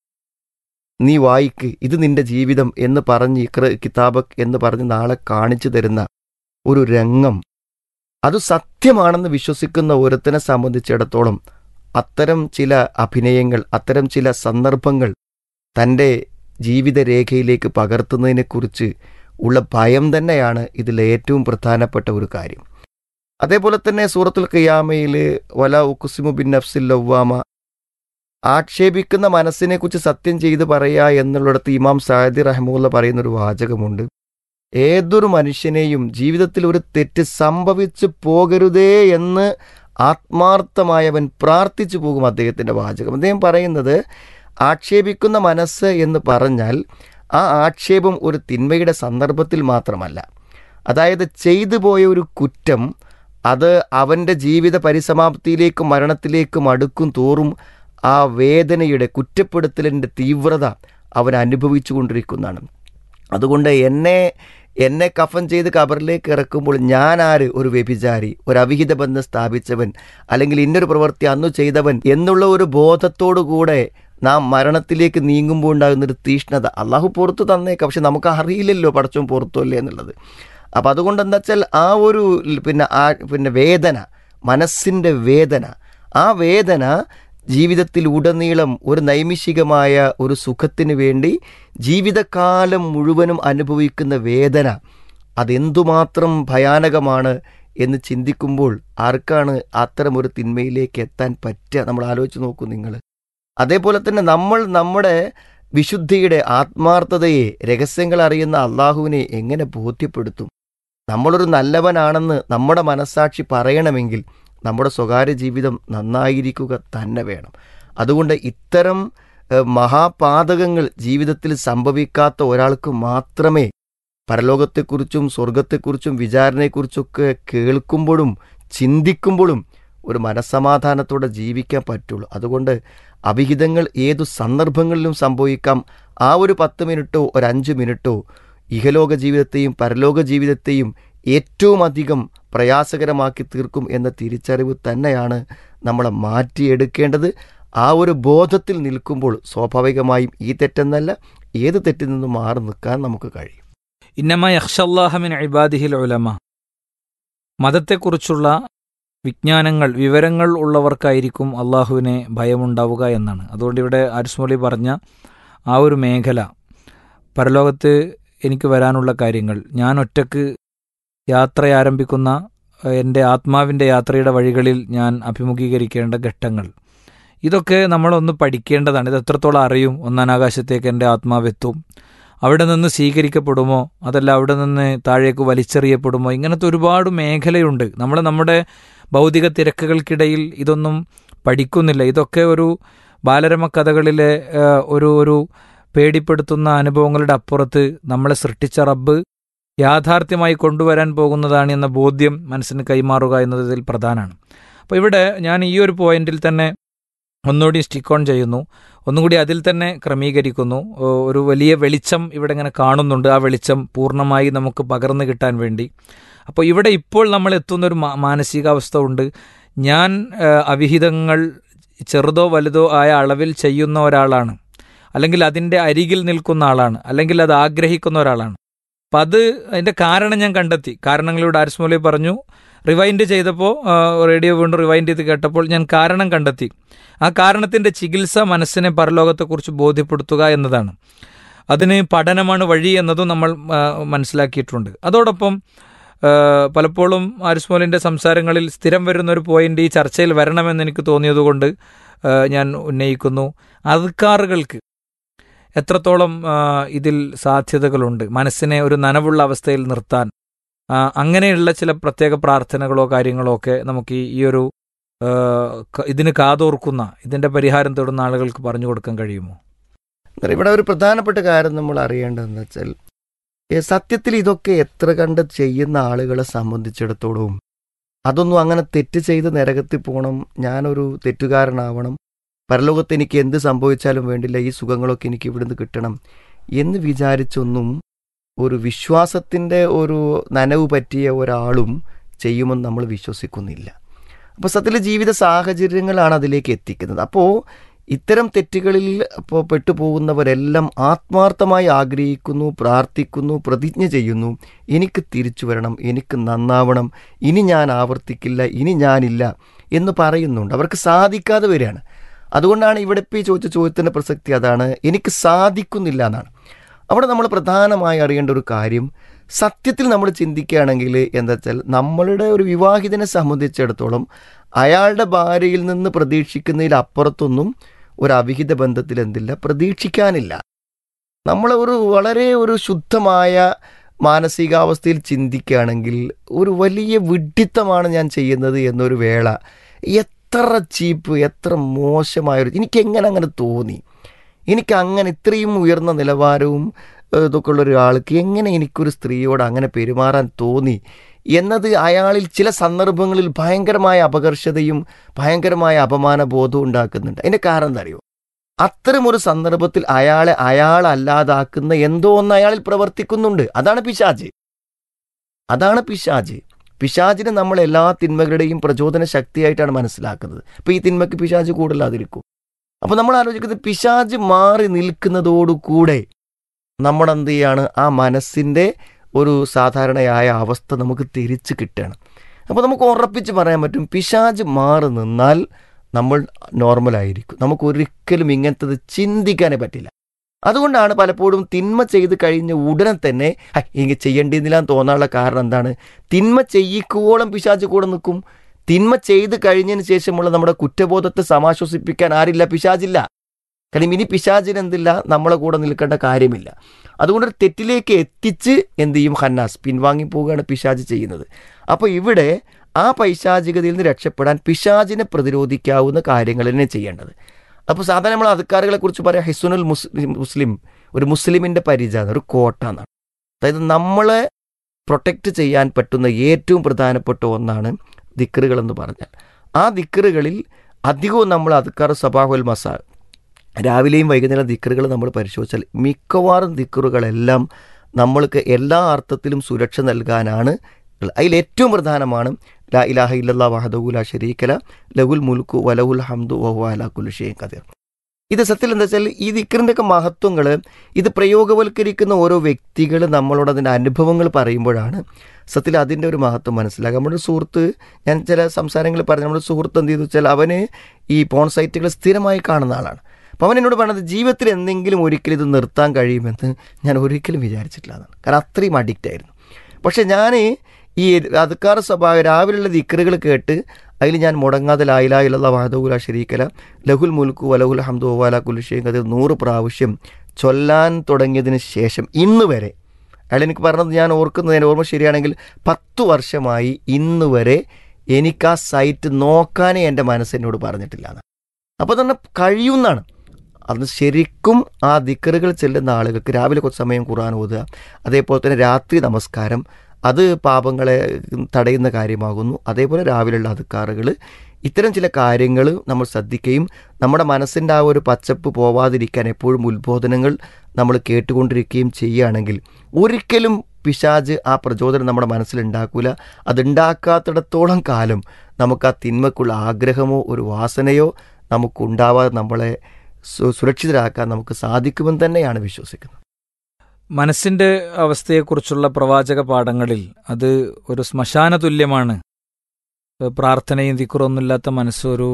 നീ വായിക്ക്, ഇത് നിന്റെ ജീവിതം എന്ന് പറഞ്ഞ് ഇഖ്റ കിതാബക് എന്ന് പറഞ്ഞ് നാളെ കാണിച്ചു തരുന്ന ഒരു രംഗം, അത് സത്യമാണെന്ന് വിശ്വസിക്കുന്ന ഒരുത്തനെ സംബന്ധിച്ചിടത്തോളം അത്തരം ചില അഭിനയങ്ങൾ, അത്തരം ചില സന്ദർഭങ്ങൾ തൻ്റെ ജീവിതരേഖയിലേക്ക് പകർത്തുന്നതിനെക്കുറിച്ച് ഉള്ള ഭയം തന്നെയാണ് ഇതിൽ ഏറ്റവും പ്രധാനപ്പെട്ട ഒരു കാര്യം. അതേപോലെ തന്നെ സൂറത്തുൽ ഖിയാമയിൽ വല ഉഖ്സിമു ബിൻ നഫ്സിൽ ലവ്വാമ, ആക്ഷേപിക്കുന്ന മനസ്സിനെക്കുറിച്ച് സത്യം ചെയ്ത് പറയുക എന്നുള്ളിടത്ത് ഇമാം സഅദി റഹ്മത്തുള്ളാഹി പറയുന്നൊരു വാചകമുണ്ട്, ഏതൊരു മനുഷ്യനെയും ജീവിതത്തിൽ ഒരു തെറ്റ് സംഭവിച്ചു പോകരുതേ എന്ന് ആത്മാർത്ഥമായവൻ പ്രാർത്ഥിച്ചു പോകും. അദ്ദേഹത്തിൻ്റെ വാചകം, അദ്ദേഹം പറയുന്നത് ആക്ഷേപിക്കുന്ന മനസ്സ് എന്ന് പറഞ്ഞാൽ ആ ആക്ഷേപം ഒരു തിന്മയുടെ സന്ദർഭത്തിൽ മാത്രമല്ല, അതായത് ചെയ്തു പോയ ഒരു കുറ്റം അത് അവൻ്റെ ജീവിത പരിസമാപ്തിയിലേക്കും മരണത്തിലേക്കും അടുക്കും തോറും ആ വേദനയുടെ കുറ്റപ്പെടുത്തലിൻ്റെ തീവ്രത അവൻ അനുഭവിച്ചു കൊണ്ടിരിക്കുന്നതാണ്. അതുകൊണ്ട് എന്നെ കഫൻ ചെയ്ത് കബറിലേക്ക് ഇറക്കുമ്പോൾ ഞാൻ ആര്? ഒരു വ്യഭിചാരി, ഒരു അവിഹിത ബന്ധം സ്ഥാപിച്ചവൻ, അല്ലെങ്കിൽ ഇന്നൊരു പ്രവൃത്തി അന്നു ചെയ്തവൻ എന്നുള്ള ഒരു ബോധത്തോടുകൂടെ നാം മരണത്തിലേക്ക് നീങ്ങുമ്പോൾ ഉണ്ടാകുന്നൊരു തീഷ്ണത അള്ളാഹു പുറത്തു തന്നേക്കാം, പക്ഷെ നമുക്ക് അറിയില്ലല്ലോ പടച്ചോൻ പുറത്തുമല്ലേ എന്നുള്ളത്. അപ്പം അതുകൊണ്ട് എന്താ വെച്ചാൽ ആ ഒരു വേദന, മനസ്സിൻ്റെ വേദന, ആ വേദന ജീവിതത്തിൽ ഉടനീളം ഒരു നൈമിഷികമായ ഒരു സുഖത്തിന് വേണ്ടി ജീവിതകാലം മുഴുവനും അനുഭവിക്കുന്ന വേദന, അതെന്തുമാത്രം ഭയാനകമാണ് എന്ന് ചിന്തിക്കുമ്പോൾ ആർക്കാണ് അത്തരമൊരു തിന്മയിലേക്ക് എത്താൻ പറ്റുക? നമ്മൾ ആലോചിച്ച് നോക്കൂ നിങ്ങൾ. അതേപോലെ തന്നെ നമ്മൾ നമ്മുടെ വിശുദ്ധിയുടെ ആത്മാർത്ഥതയെ, രഹസ്യങ്ങൾ അറിയുന്ന അള്ളാഹുവിനെ എങ്ങനെ ബോധ്യപ്പെടുത്തും? നമ്മളൊരു നല്ലവനാണെന്ന് നമ്മുടെ മനസ്സാക്ഷി പറയണമെങ്കിൽ നമ്മുടെ സ്വകാര്യ ജീവിതം നന്നായിരിക്കുക തന്നെ വേണം. അതുകൊണ്ട് ഇത്തരം മഹാപാതകങ്ങൾ ജീവിതത്തിൽ സംഭവിക്കാത്ത ഒരാൾക്ക് മാത്രമേ പരലോകത്തെക്കുറിച്ചും സ്വർഗത്തെക്കുറിച്ചും വിചാരണയെക്കുറിച്ചൊക്കെ കേൾക്കുമ്പോഴും ചിന്തിക്കുമ്പോഴും ഒരു മനസ്സമാധാനത്തോടെ ജീവിക്കാൻ പറ്റുള്ളൂ. അതുകൊണ്ട് അവിഹിതങ്ങൾ ഏതു സന്ദർഭങ്ങളിലും സംഭവിക്കാം. ആ ഒരു 10 മിനിറ്റോ ഒരു 5 മിനിറ്റോ ഇഹലോക ജീവിതത്തെയും പരലോക ജീവിതത്തെയും ഏറ്റവും അധികം പ്രയാസകരമാക്കി തീർക്കും എന്ന തിരിച്ചറിവ് തന്നെയാണ് നമ്മളെ മാറ്റിയെടുക്കേണ്ടത്. ആ ഒരു ബോധത്തിൽ നിൽക്കുമ്പോൾ സ്വാഭാവികമായും ഈ തെറ്റെന്നല്ല ഏത് തെറ്റിൽ നിന്നും മാറി നിൽക്കാൻ നമുക്ക് കഴിയും. ഇന്നമ യഖ്ഷല്ലാഹ മിൻ ഇബാദിഹിൽ ഉലമ. മതത്തെക്കുറിച്ചുള്ള വിജ്ഞാനങ്ങൾ വിവരങ്ങൾ ഉള്ളവർക്കായിരിക്കും അള്ളാഹുവിനെ ഭയമുണ്ടാവുക എന്നാണ്. അതുകൊണ്ട് ഇവിടെ ആരിസ്മോളി പറഞ്ഞ ആ ഒരു മേഖല, പരലോകത്ത് എനിക്ക് വരാനുള്ള കാര്യങ്ങൾ, ഞാൻ ഒറ്റക്ക് യാത്ര ആരംഭിക്കുന്ന എൻ്റെ ആത്മാവിൻ്റെ യാത്രയുടെ വഴികളിൽ ഞാൻ അഭിമുഖീകരിക്കേണ്ട ഘട്ടങ്ങൾ, ഇതൊക്കെ നമ്മളൊന്ന് പഠിക്കേണ്ടതാണ്. ഇത് എത്രത്തോളം അറിയും? ഒന്നാം ആകാശത്തേക്ക് എൻ്റെ ആത്മാവെത്തും, അവിടെ നിന്ന് സ്വീകരിക്കപ്പെടുമോ, അതല്ല അവിടെ നിന്ന് താഴേക്ക് വലിച്ചെറിയപ്പെടുമോ? ഇങ്ങനത്തെ ഒരുപാട് മേഖലയുണ്ട്. നമ്മുടെ ഭൗതിക തിരക്കുകൾക്കിടയിൽ ഇതൊന്നും പഠിക്കുന്നില്ല. ഇതൊക്കെ ഒരു ബാലരമ കഥകളിലെ ഒരു പേടിപ്പെടുത്തുന്ന അനുഭവങ്ങളുടെ അപ്പുറത്ത് നമ്മളെ സൃഷ്ടിച്ച റബ്ബ് യാഥാർത്ഥ്യമായി കൊണ്ടുവരാൻ പോകുന്നതാണ് എന്ന ബോധ്യം മനസ്സിന് കൈമാറുക എന്നതിൽ പ്രധാനമാണ്. അപ്പോൾ ഇവിടെ ഞാൻ ഈ ഒരു പോയിന്റിൽ തന്നെ ഒന്നുകൂടി സ്റ്റിക്ക് ഓൺ ചെയ്യുന്നു, ഒന്നുകൂടി അതിൽ തന്നെ ക്രമീകരിക്കുന്നു. ഒരു വലിയ വെളിച്ചം ഇവിടെ ഇങ്ങനെ കാണുന്നുണ്ട്. ആ വെളിച്ചം പൂർണ്ണമായി നമുക്ക് പകർന്നു കിട്ടാൻ വേണ്ടി. അപ്പോൾ ഇവിടെ ഇപ്പോൾ നമ്മൾ എത്തുന്നൊരു മാനസികാവസ്ഥ ഉണ്ട്. ഞാൻ അവിഹിതങ്ങൾ ചെറുതോ വലുതോ ആയ അളവിൽ ചെയ്യുന്ന ഒരാളാണ്, അല്ലെങ്കിൽ അതിൻ്റെ അരികിൽ നിൽക്കുന്ന ആളാണ്, അല്ലെങ്കിൽ അത് ആഗ്രഹിക്കുന്ന ഒരാളാണ്. അപ്പം അതിൻ്റെ കാരണം ഞാൻ കണ്ടെത്തി. കാരണങ്ങളിലൂടെ ആരിസ്മോലി പറഞ്ഞു. റിവൈൻഡ് ചെയ്തപ്പോൾ, റേഡിയോ വീണ്ടും റിവൈൻഡ് ചെയ്ത് കേട്ടപ്പോൾ ഞാൻ കാരണം കണ്ടെത്തി. ആ കാരണത്തിൻ്റെ ചികിത്സ മനസ്സിനെ പരലോകത്തെക്കുറിച്ച് ബോധ്യപ്പെടുത്തുക എന്നതാണ്. അതിന് പഠനമാണ് വഴി എന്നതും നമ്മൾ മനസ്സിലാക്കിയിട്ടുണ്ട്. അതോടൊപ്പം പലപ്പോഴും ആരിസ്മോലിൻ്റെ സംസാരങ്ങളിൽ സ്ഥിരം വരുന്നൊരു പോയിന്റ് ഈ ചർച്ചയിൽ വരണമെന്ന് എനിക്ക് തോന്നിയതുകൊണ്ട് ഞാൻ ഉന്നയിക്കുന്നു. അദ്കാറുകൾക്ക് എത്രത്തോളം ഇതിൽ സാധ്യതകളുണ്ട് മനസ്സിനെ ഒരു നനവുള്ള അവസ്ഥയിൽ നിർത്താൻ. അങ്ങനെയുള്ള ചില പ്രത്യേക പ്രാർത്ഥനകളോ കാര്യങ്ങളോ ഒക്കെ നമുക്ക് ഈ ഒരു ഇതിന് കാതോർക്കുന്ന, ഇതിൻ്റെ പരിഹാരം തേടുന്ന ആളുകൾക്ക് പറഞ്ഞു കൊടുക്കാൻ കഴിയുമോ? ഇവിടെ ഒരു പ്രധാനപ്പെട്ട കാര്യം നമ്മൾ അറിയേണ്ടതെന്ന് വെച്ചാൽ, സത്യത്തിൽ ഇതൊക്കെ എത്ര കണ്ട് ചെയ്യുന്ന ആളുകളെ സംബന്ധിച്ചിടത്തോളം അതൊന്നും അങ്ങനെ തെറ്റ് ചെയ്ത് നരകത്തിൽ പോകണം, ഞാനൊരു തെറ്റുകാരനാവണം, പരലോകത്ത് എനിക്ക് എന്ത് സംഭവിച്ചാലും വേണ്ടില്ല, ഈ സുഖങ്ങളൊക്കെ എനിക്ക് ഇവിടുന്ന് കിട്ടണം എന്ന് വിചാരിച്ചൊന്നും ഒരു വിശ്വാസത്തിൻ്റെ ഒരു നനവ് പറ്റിയ ഒരാളും ചെയ്യുമെന്ന് നമ്മൾ വിശ്വസിക്കുന്നില്ല. അപ്പോൾ സത്യത്തിൽ ജീവിത സാഹചര്യങ്ങളാണ് അതിലേക്ക് എത്തിക്കുന്നത്. അപ്പോൾ ഇത്തരം തെറ്റുകളിൽ പെട്ടുപോകുന്നവരെല്ലാം ആത്മാർത്ഥമായി ആഗ്രഹിക്കുന്നു, പ്രാർത്ഥിക്കുന്നു, പ്രതിജ്ഞ ചെയ്യുന്നു, എനിക്ക് തിരിച്ചു വരണം, എനിക്ക് നന്നാവണം, ഇനി ഞാൻ ആവർത്തിക്കില്ല, ഇനി ഞാനില്ല എന്ന് പറയുന്നുണ്ട്. അവർക്ക് സാധിക്കാതെ വരികയാണ്. അതുകൊണ്ടാണ് ഇവിടെ ഇപ്പോൾ ഈ ചോദിച്ച ചോദ്യത്തിൻ്റെ പ്രസക്തി അതാണ്, എനിക്ക് സാധിക്കുന്നില്ല എന്നാണ്. അവിടെ നമ്മൾ പ്രധാനമായി അറിയേണ്ട ഒരു കാര്യം, സത്യത്തിൽ നമ്മൾ ചിന്തിക്കുകയാണെങ്കിൽ എന്താ വെച്ചാൽ, നമ്മളുടെ ഒരു വിവാഹിതനെ സംബന്ധിച്ചിടത്തോളം അയാളുടെ ഭാര്യയിൽ നിന്ന് പ്രതീക്ഷിക്കുന്നതിൽ അപ്പുറത്തൊന്നും ഒരു അവിഹിത ബന്ധത്തിൽ എന്തില്ല, പ്രതീക്ഷിക്കാനില്ല. നമ്മൾ വളരെ ശുദ്ധമായ മാനസികാവസ്ഥയിൽ ചിന്തിക്കുകയാണെങ്കിൽ ഒരു വലിയ വിഡ്ഢിത്തമാണ് ഞാൻ ചെയ്യുന്നത് എന്നൊരു വേള, എത്ര ചീപ്പ്, എത്ര മോശമായൊരു, എനിക്കെങ്ങനെ അങ്ങനെ തോന്നി, എനിക്കങ്ങനെ ഇത്രയും ഉയർന്ന നിലവാരവും ഇതൊക്കെ ഉള്ള ഒരാൾക്ക് എങ്ങനെ എനിക്കൊരു സ്ത്രീയോട് അങ്ങനെ പെരുമാറാൻ തോന്നി എന്നത് അയാളിൽ ചില സന്ദർഭങ്ങളിൽ ഭയങ്കരമായ അപകർഷതയും ഭയങ്കരമായ അപമാനബോധവും ഉണ്ടാക്കുന്നുണ്ട്. അതിൻ്റെ കാരണം എന്താ അറിയോ? അത്തരമൊരു സന്ദർഭത്തിൽ അയാളല്ലാതാക്കുന്ന എന്തോ ഒന്ന് അയാളിൽ പ്രവർത്തിക്കുന്നുണ്ട്. അതാണ് പിശാച്. പിശാചിനെ നമ്മൾ എല്ലാ തിന്മകളുടെയും പ്രചോദന ശക്തിയായിട്ടാണ് മനസ്സിലാക്കുന്നത്. അപ്പോൾ ഈ തിന്മയ്ക്ക് പിശാച് കൂടുതലാതിരിക്കും. അപ്പോൾ നമ്മൾ ആലോചിക്കുന്നത്, പിശാച് മാറി നിൽക്കുന്നതോടുകൂടെ നമ്മളെന്ത് ചെയ്യാണ്, ആ മനസ്സിൻ്റെ ഒരു സാധാരണയായ അവസ്ഥ നമുക്ക് തിരിച്ച് കിട്ടുകയാണ്. അപ്പോൾ നമുക്ക് ഉറപ്പിച്ച് പറയാൻ പറ്റും, പിശാച് മാറി നിന്നാൽ നമ്മൾ നോർമലായിരിക്കും. നമുക്കൊരിക്കലും ഇങ്ങനത്തത് ചിന്തിക്കാനേ പറ്റില്ല. അതുകൊണ്ടാണ് പലപ്പോഴും തിന്മ ചെയ്ത് കഴിഞ്ഞ ഉടനെ തന്നെ ഇങ്ങനെ ചെയ്യേണ്ടിയെന്നില്ലാന്ന് തോന്നാനുള്ള കാരണം എന്താണ്? തിന്മ ചെയ്യിക്കുവോളം പിശാച് കൂടെ നിൽക്കും. തിന്മ ചെയ്ത് കഴിഞ്ഞതിന് ശേഷമുള്ള നമ്മുടെ കുറ്റബോധത്തെ സമാശ്വസിപ്പിക്കാൻ ആരില്ല? പിശാചില്ല. കാരണം ഇനി പിശാചിന് എന്തില്ല, നമ്മളെ കൂടെ നിൽക്കേണ്ട കാര്യമില്ല. അതുകൊണ്ട് ഒരു തെറ്റിലേക്ക് എത്തിച്ച് എന്ത് ചെയ്യും, ഖന്നാസ് പിൻവാങ്ങി പോവുകയാണ് പിശാച് ചെയ്യുന്നത്. അപ്പോൾ ഇവിടെ ആ പൈശാചികതയിൽ നിന്ന് രക്ഷപ്പെടാൻ പിശാചിനെ പ്രതിരോധിക്കാവുന്ന കാര്യങ്ങൾ തന്നെ ചെയ്യേണ്ടത്. അപ്പോൾ സാധാരണ നമ്മൾ അദ്കാറുകളെ കുറിച്ച് പറയാം, ഹിസ്നുൽ മുസ്ലിം, ഒരു മുസ്ലിമിൻ്റെ പരിച, ഒരു കോട്ട എന്നാണ്. അതായത് നമ്മളെ പ്രൊട്ടക്റ്റ് ചെയ്യാൻ പറ്റുന്ന ഏറ്റവും പ്രധാനപ്പെട്ട ഒന്നാണ് ദിക്റുകൾ എന്ന് പറഞ്ഞാൽ. ആ ദിക്റുകളിൽ അധികവും നമ്മൾ അദ്കാർ സബാഹുൽ മസാ, രാവിലെയും വൈകുന്നേരം ദിക്റുകൾ നമ്മൾ പരിശോധിച്ചാൽ മിക്കവാറും ദിക്റുകളെല്ലാം നമ്മൾക്ക് എല്ലാ അർത്ഥത്തിലും സുരക്ഷ നൽകാനാണ്. അതിലേറ്റവും പ്രധാനമാണ് ലാ ഇലാഹ ഇല്ലല്ലാഹു വഹ്ദഹു ലാ ശരീക ലഹു ലഹുൽ മുൽക്കു വലഹുൽ ഹംദു വഹുവ അലാ കുല്ലി ഷൈഇൻ ഖദീർ. ഇത് സത്യത്തിൽ എന്താ വെച്ചാൽ ഈ ദിക്റിൻ്റെയൊക്കെ മഹത്വങ്ങൾ ഇത് പ്രയോഗവൽക്കരിക്കുന്ന ഓരോ വ്യക്തികൾ നമ്മളോട് അതിൻ്റെ അനുഭവങ്ങൾ പറയുമ്പോഴാണ് സത്യത്തിൽ അതിൻ്റെ ഒരു മഹത്വം മനസ്സിലാക്കുക. നമ്മുടെ സുഹൃത്ത്, ഞാൻ ചില സംസാരങ്ങളിൽ പറഞ്ഞു, നമ്മുടെ സുഹൃത്ത് എന്ത് ചെയ്തു വെച്ചാൽ അവന് ഈ പോൺ സൈറ്റുകൾ സ്ഥിരമായി കാണുന്ന ആളാണ്. അപ്പോൾ അവൻ എന്നോട് പറഞ്ഞത് ജീവിതത്തിൽ എന്തെങ്കിലും ഒരിക്കലും ഇത് നിർത്താൻ കഴിയുമെന്ന് ഞാൻ ഒരിക്കലും വിചാരിച്ചിട്ടില്ല എന്നാണ്. കാരണം അത്രയും അഡിക്റ്റ് ആയിരുന്നു. പക്ഷേ ഞാൻ ഈ അദ്കാർ സബാഹ് രാവിലെയുള്ള ദിക്റുകൾ കേട്ട് അതിൽ ഞാൻ മുടങ്ങാതെ ലാ ഇലാഹ ഇല്ലല്ലാഹു വഹ്ദഹു ലാ ശരീക ലഹു ലഹുൽ മുൽക്കു വലഹുൽ ഹംദു വഹുവ അലാ കുല്ലി ഷൈഇൻ ഖദീർ 100 പ്രാവശ്യം ചൊല്ലാൻ തുടങ്ങിയതിന് ശേഷം ഇന്ന് വരെ, അയാൾ എനിക്ക് പറഞ്ഞത് ഞാൻ ഓർക്കുന്നത്, എൻ്റെ ഓർമ്മ ശരിയാണെങ്കിൽ 10 വർഷമായി ഇന്ന് വരെ എനിക്ക് ആ സൈറ്റ് നോക്കാനേ എൻ്റെ മനസ്സെന്നോട് പറഞ്ഞിട്ടില്ല എന്ന്. അപ്പോൾ തന്നെ കഴിയുമെന്നാണ്. അത് ശരിക്കും ആ ദിക്റുകൾ ചെല്ലുന്ന ആളുകൾക്ക് രാവിലെ കുറച്ച് സമയം ഖുർആൻ ഓതുക, അതേപോലെ തന്നെ രാത്രി നമസ്കാരം, അത് പാപങ്ങളെ തടയുന്ന കാര്യമാകുന്നു. അതേപോലെ രാവിലെയുള്ള അദ്കാറുകൾ, ഇത്തരം ചില കാര്യങ്ങൾ നമ്മൾ ശ്രദ്ധിക്കുകയും നമ്മുടെ മനസ്സിൻ്റെ ആ ഒരു പച്ചപ്പ് പോവാതിരിക്കാൻ എപ്പോഴും ഉത്ബോധനങ്ങൾ നമ്മൾ കേട്ടുകൊണ്ടിരിക്കുകയും ചെയ്യുകയാണെങ്കിൽ ഒരിക്കലും പിശാച് ആ പ്രചോദനം നമ്മുടെ മനസ്സിലുണ്ടാക്കില്ല. അതുണ്ടാക്കാത്തിടത്തോളം കാലം നമുക്ക് ആ തിന്മക്കുള്ള ആഗ്രഹമോ ഒരു വാസനയോ നമുക്കുണ്ടാവാതെ നമ്മളെ സുരക്ഷിതരാക്കാൻ നമുക്ക് സാധിക്കുമെന്ന് തന്നെയാണ് വിശ്വസിക്കുന്നത്. മനസ്സിൻ്റെ അവസ്ഥയെക്കുറിച്ചുള്ള പ്രവാചക പാഠങ്ങളിൽ അത് ഒരു ശ്മശാന തുല്യമാണ്. പ്രാർത്ഥനയും ദിക്റൊന്നുമില്ലാത്ത മനസ്സ് ഒരു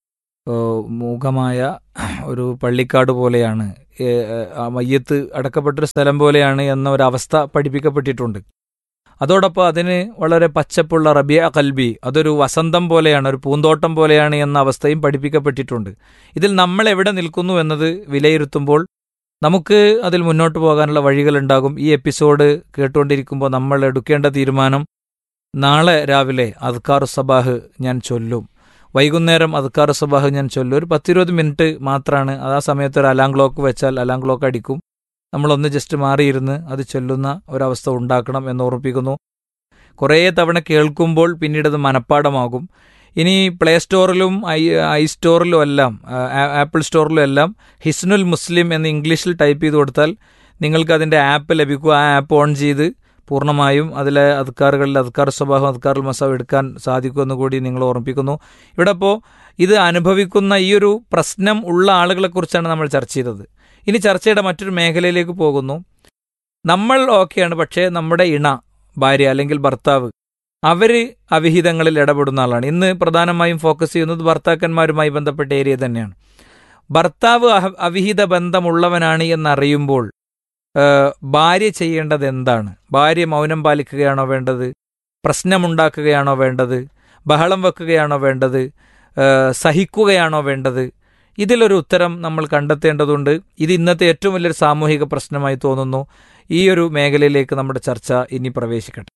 മൂകമായ ഒരു പള്ളിക്കാട് പോലെയാണ്, മയ്യത്ത് അടക്കപ്പെട്ടൊരു സ്ഥലം പോലെയാണ് എന്ന ഒരവസ്ഥ പഠിപ്പിക്കപ്പെട്ടിട്ടുണ്ട്. അതോടൊപ്പം അതിന് വളരെ പച്ചപ്പുള്ള റബിയ കൽബി, അതൊരു വസന്തം പോലെയാണ്, ഒരു പൂന്തോട്ടം പോലെയാണ് എന്ന അവസ്ഥയും പഠിപ്പിക്കപ്പെട്ടിട്ടുണ്ട്. ഇതിൽ നമ്മൾ എവിടെ നിൽക്കുന്നു എന്നത് വിലയിരുത്തുമ്പോൾ നമുക്ക് അതിൽ മുന്നോട്ട് പോകാനുള്ള വഴികളുണ്ടാകും. ഈ എപ്പിസോഡ് കേട്ടുകൊണ്ടിരിക്കുമ്പോൾ നമ്മൾ എടുക്കേണ്ട തീരുമാനം, നാളെ രാവിലെ അദ്കാർ സബാഹ് ഞാൻ ചൊല്ലും, വൈകുന്നേരം അദ്കാർ സബാഹ് ഞാൻ ചൊല്ലും. ഒരു 10-20 മിനിറ്റ് മാത്രമാണ്. ആ സമയത്ത് ഒരു അലാം ക്ലോക്ക് വെച്ചാൽ അലാം ക്ലോക്ക് അടിക്കും. നമ്മളൊന്ന് ജസ്റ്റ് മാറിയിരുന്ന് അത് ചൊല്ലുന്ന ഒരവസ്ഥ ഉണ്ടാക്കണം എന്ന് ഓർമ്മിപ്പിക്കുന്നു. കുറേ തവണ കേൾക്കുമ്പോൾ പിന്നീട് അത് മനഃപ്പാടമാകും. ഇനി പ്ലേ സ്റ്റോറിലും ഐ സ്റ്റോറിലും എല്ലാം, ആപ്പിൾ സ്റ്റോറിലും എല്ലാം ഹിസ്നുൽ മുസ്ലിം എന്ന് ഇംഗ്ലീഷിൽ ടൈപ്പ് ചെയ്ത് കൊടുത്താൽ നിങ്ങൾക്ക് അതിൻ്റെ ആപ്പ് ലഭിക്കും. ആ ആപ്പ് ഓൺ ചെയ്ത് പൂർണ്ണമായും അതിലെ അദ്കാറുകളിൽ അദ്കാർ സബാഹും അദ്കാറുൽ മസാവും എടുക്കാൻ സാധിക്കുമെന്ന് കൂടി നിങ്ങൾ ഓർമ്മിപ്പിക്കുന്നു. ഇവിടെ ഇപ്പോൾ ഇത് അനുഭവിക്കുന്ന ഈ ഒരു പ്രശ്നം ഉള്ള ആളുകളെക്കുറിച്ചാണ് നമ്മൾ ചർച്ച ചെയ്തത്. ഇനി ചർച്ചയുടെ മറ്റൊരു മേഖലയിലേക്ക് പോകുന്നു. നമ്മൾ ഓക്കെയാണ്, പക്ഷേ നമ്മുടെ ഇണ, ഭാര്യ അല്ലെങ്കിൽ ഭർത്താവ്, അവർ അവിഹിതങ്ങളിൽ ഇടപെടുന്ന ആളാണ്. ഇന്ന് പ്രധാനമായും ഫോക്കസ് ചെയ്യുന്നത് ഭർത്താക്കന്മാരുമായി ബന്ധപ്പെട്ട ഏരിയ തന്നെയാണ്. ഭർത്താവ് അവിഹിത ബന്ധമുള്ളവനാണ് എന്നറിയുമ്പോൾ ഭാര്യ ചെയ്യേണ്ടത് എന്താണ്? ഭാര്യ മൗനം പാലിക്കുകയാണോ വേണ്ടത്? പ്രശ്നമുണ്ടാക്കുകയാണോ വേണ്ടത്? ബഹളം വെക്കുകയാണോ വേണ്ടത്? സഹിക്കുകയാണോ വേണ്ടത്? ഇതിലൊരു ഉത്തരം നമ്മൾ കണ്ടെത്തേണ്ടതുണ്ട്. ഇത് ഇന്നത്തെ ഏറ്റവും വലിയൊരു സാമൂഹിക പ്രശ്നമായി തോന്നുന്നു. ഈ ഒരു മേഖലയിലേക്ക് നമ്മുടെ ചർച്ച ഇനി പ്രവേശിക്കട്ടെ.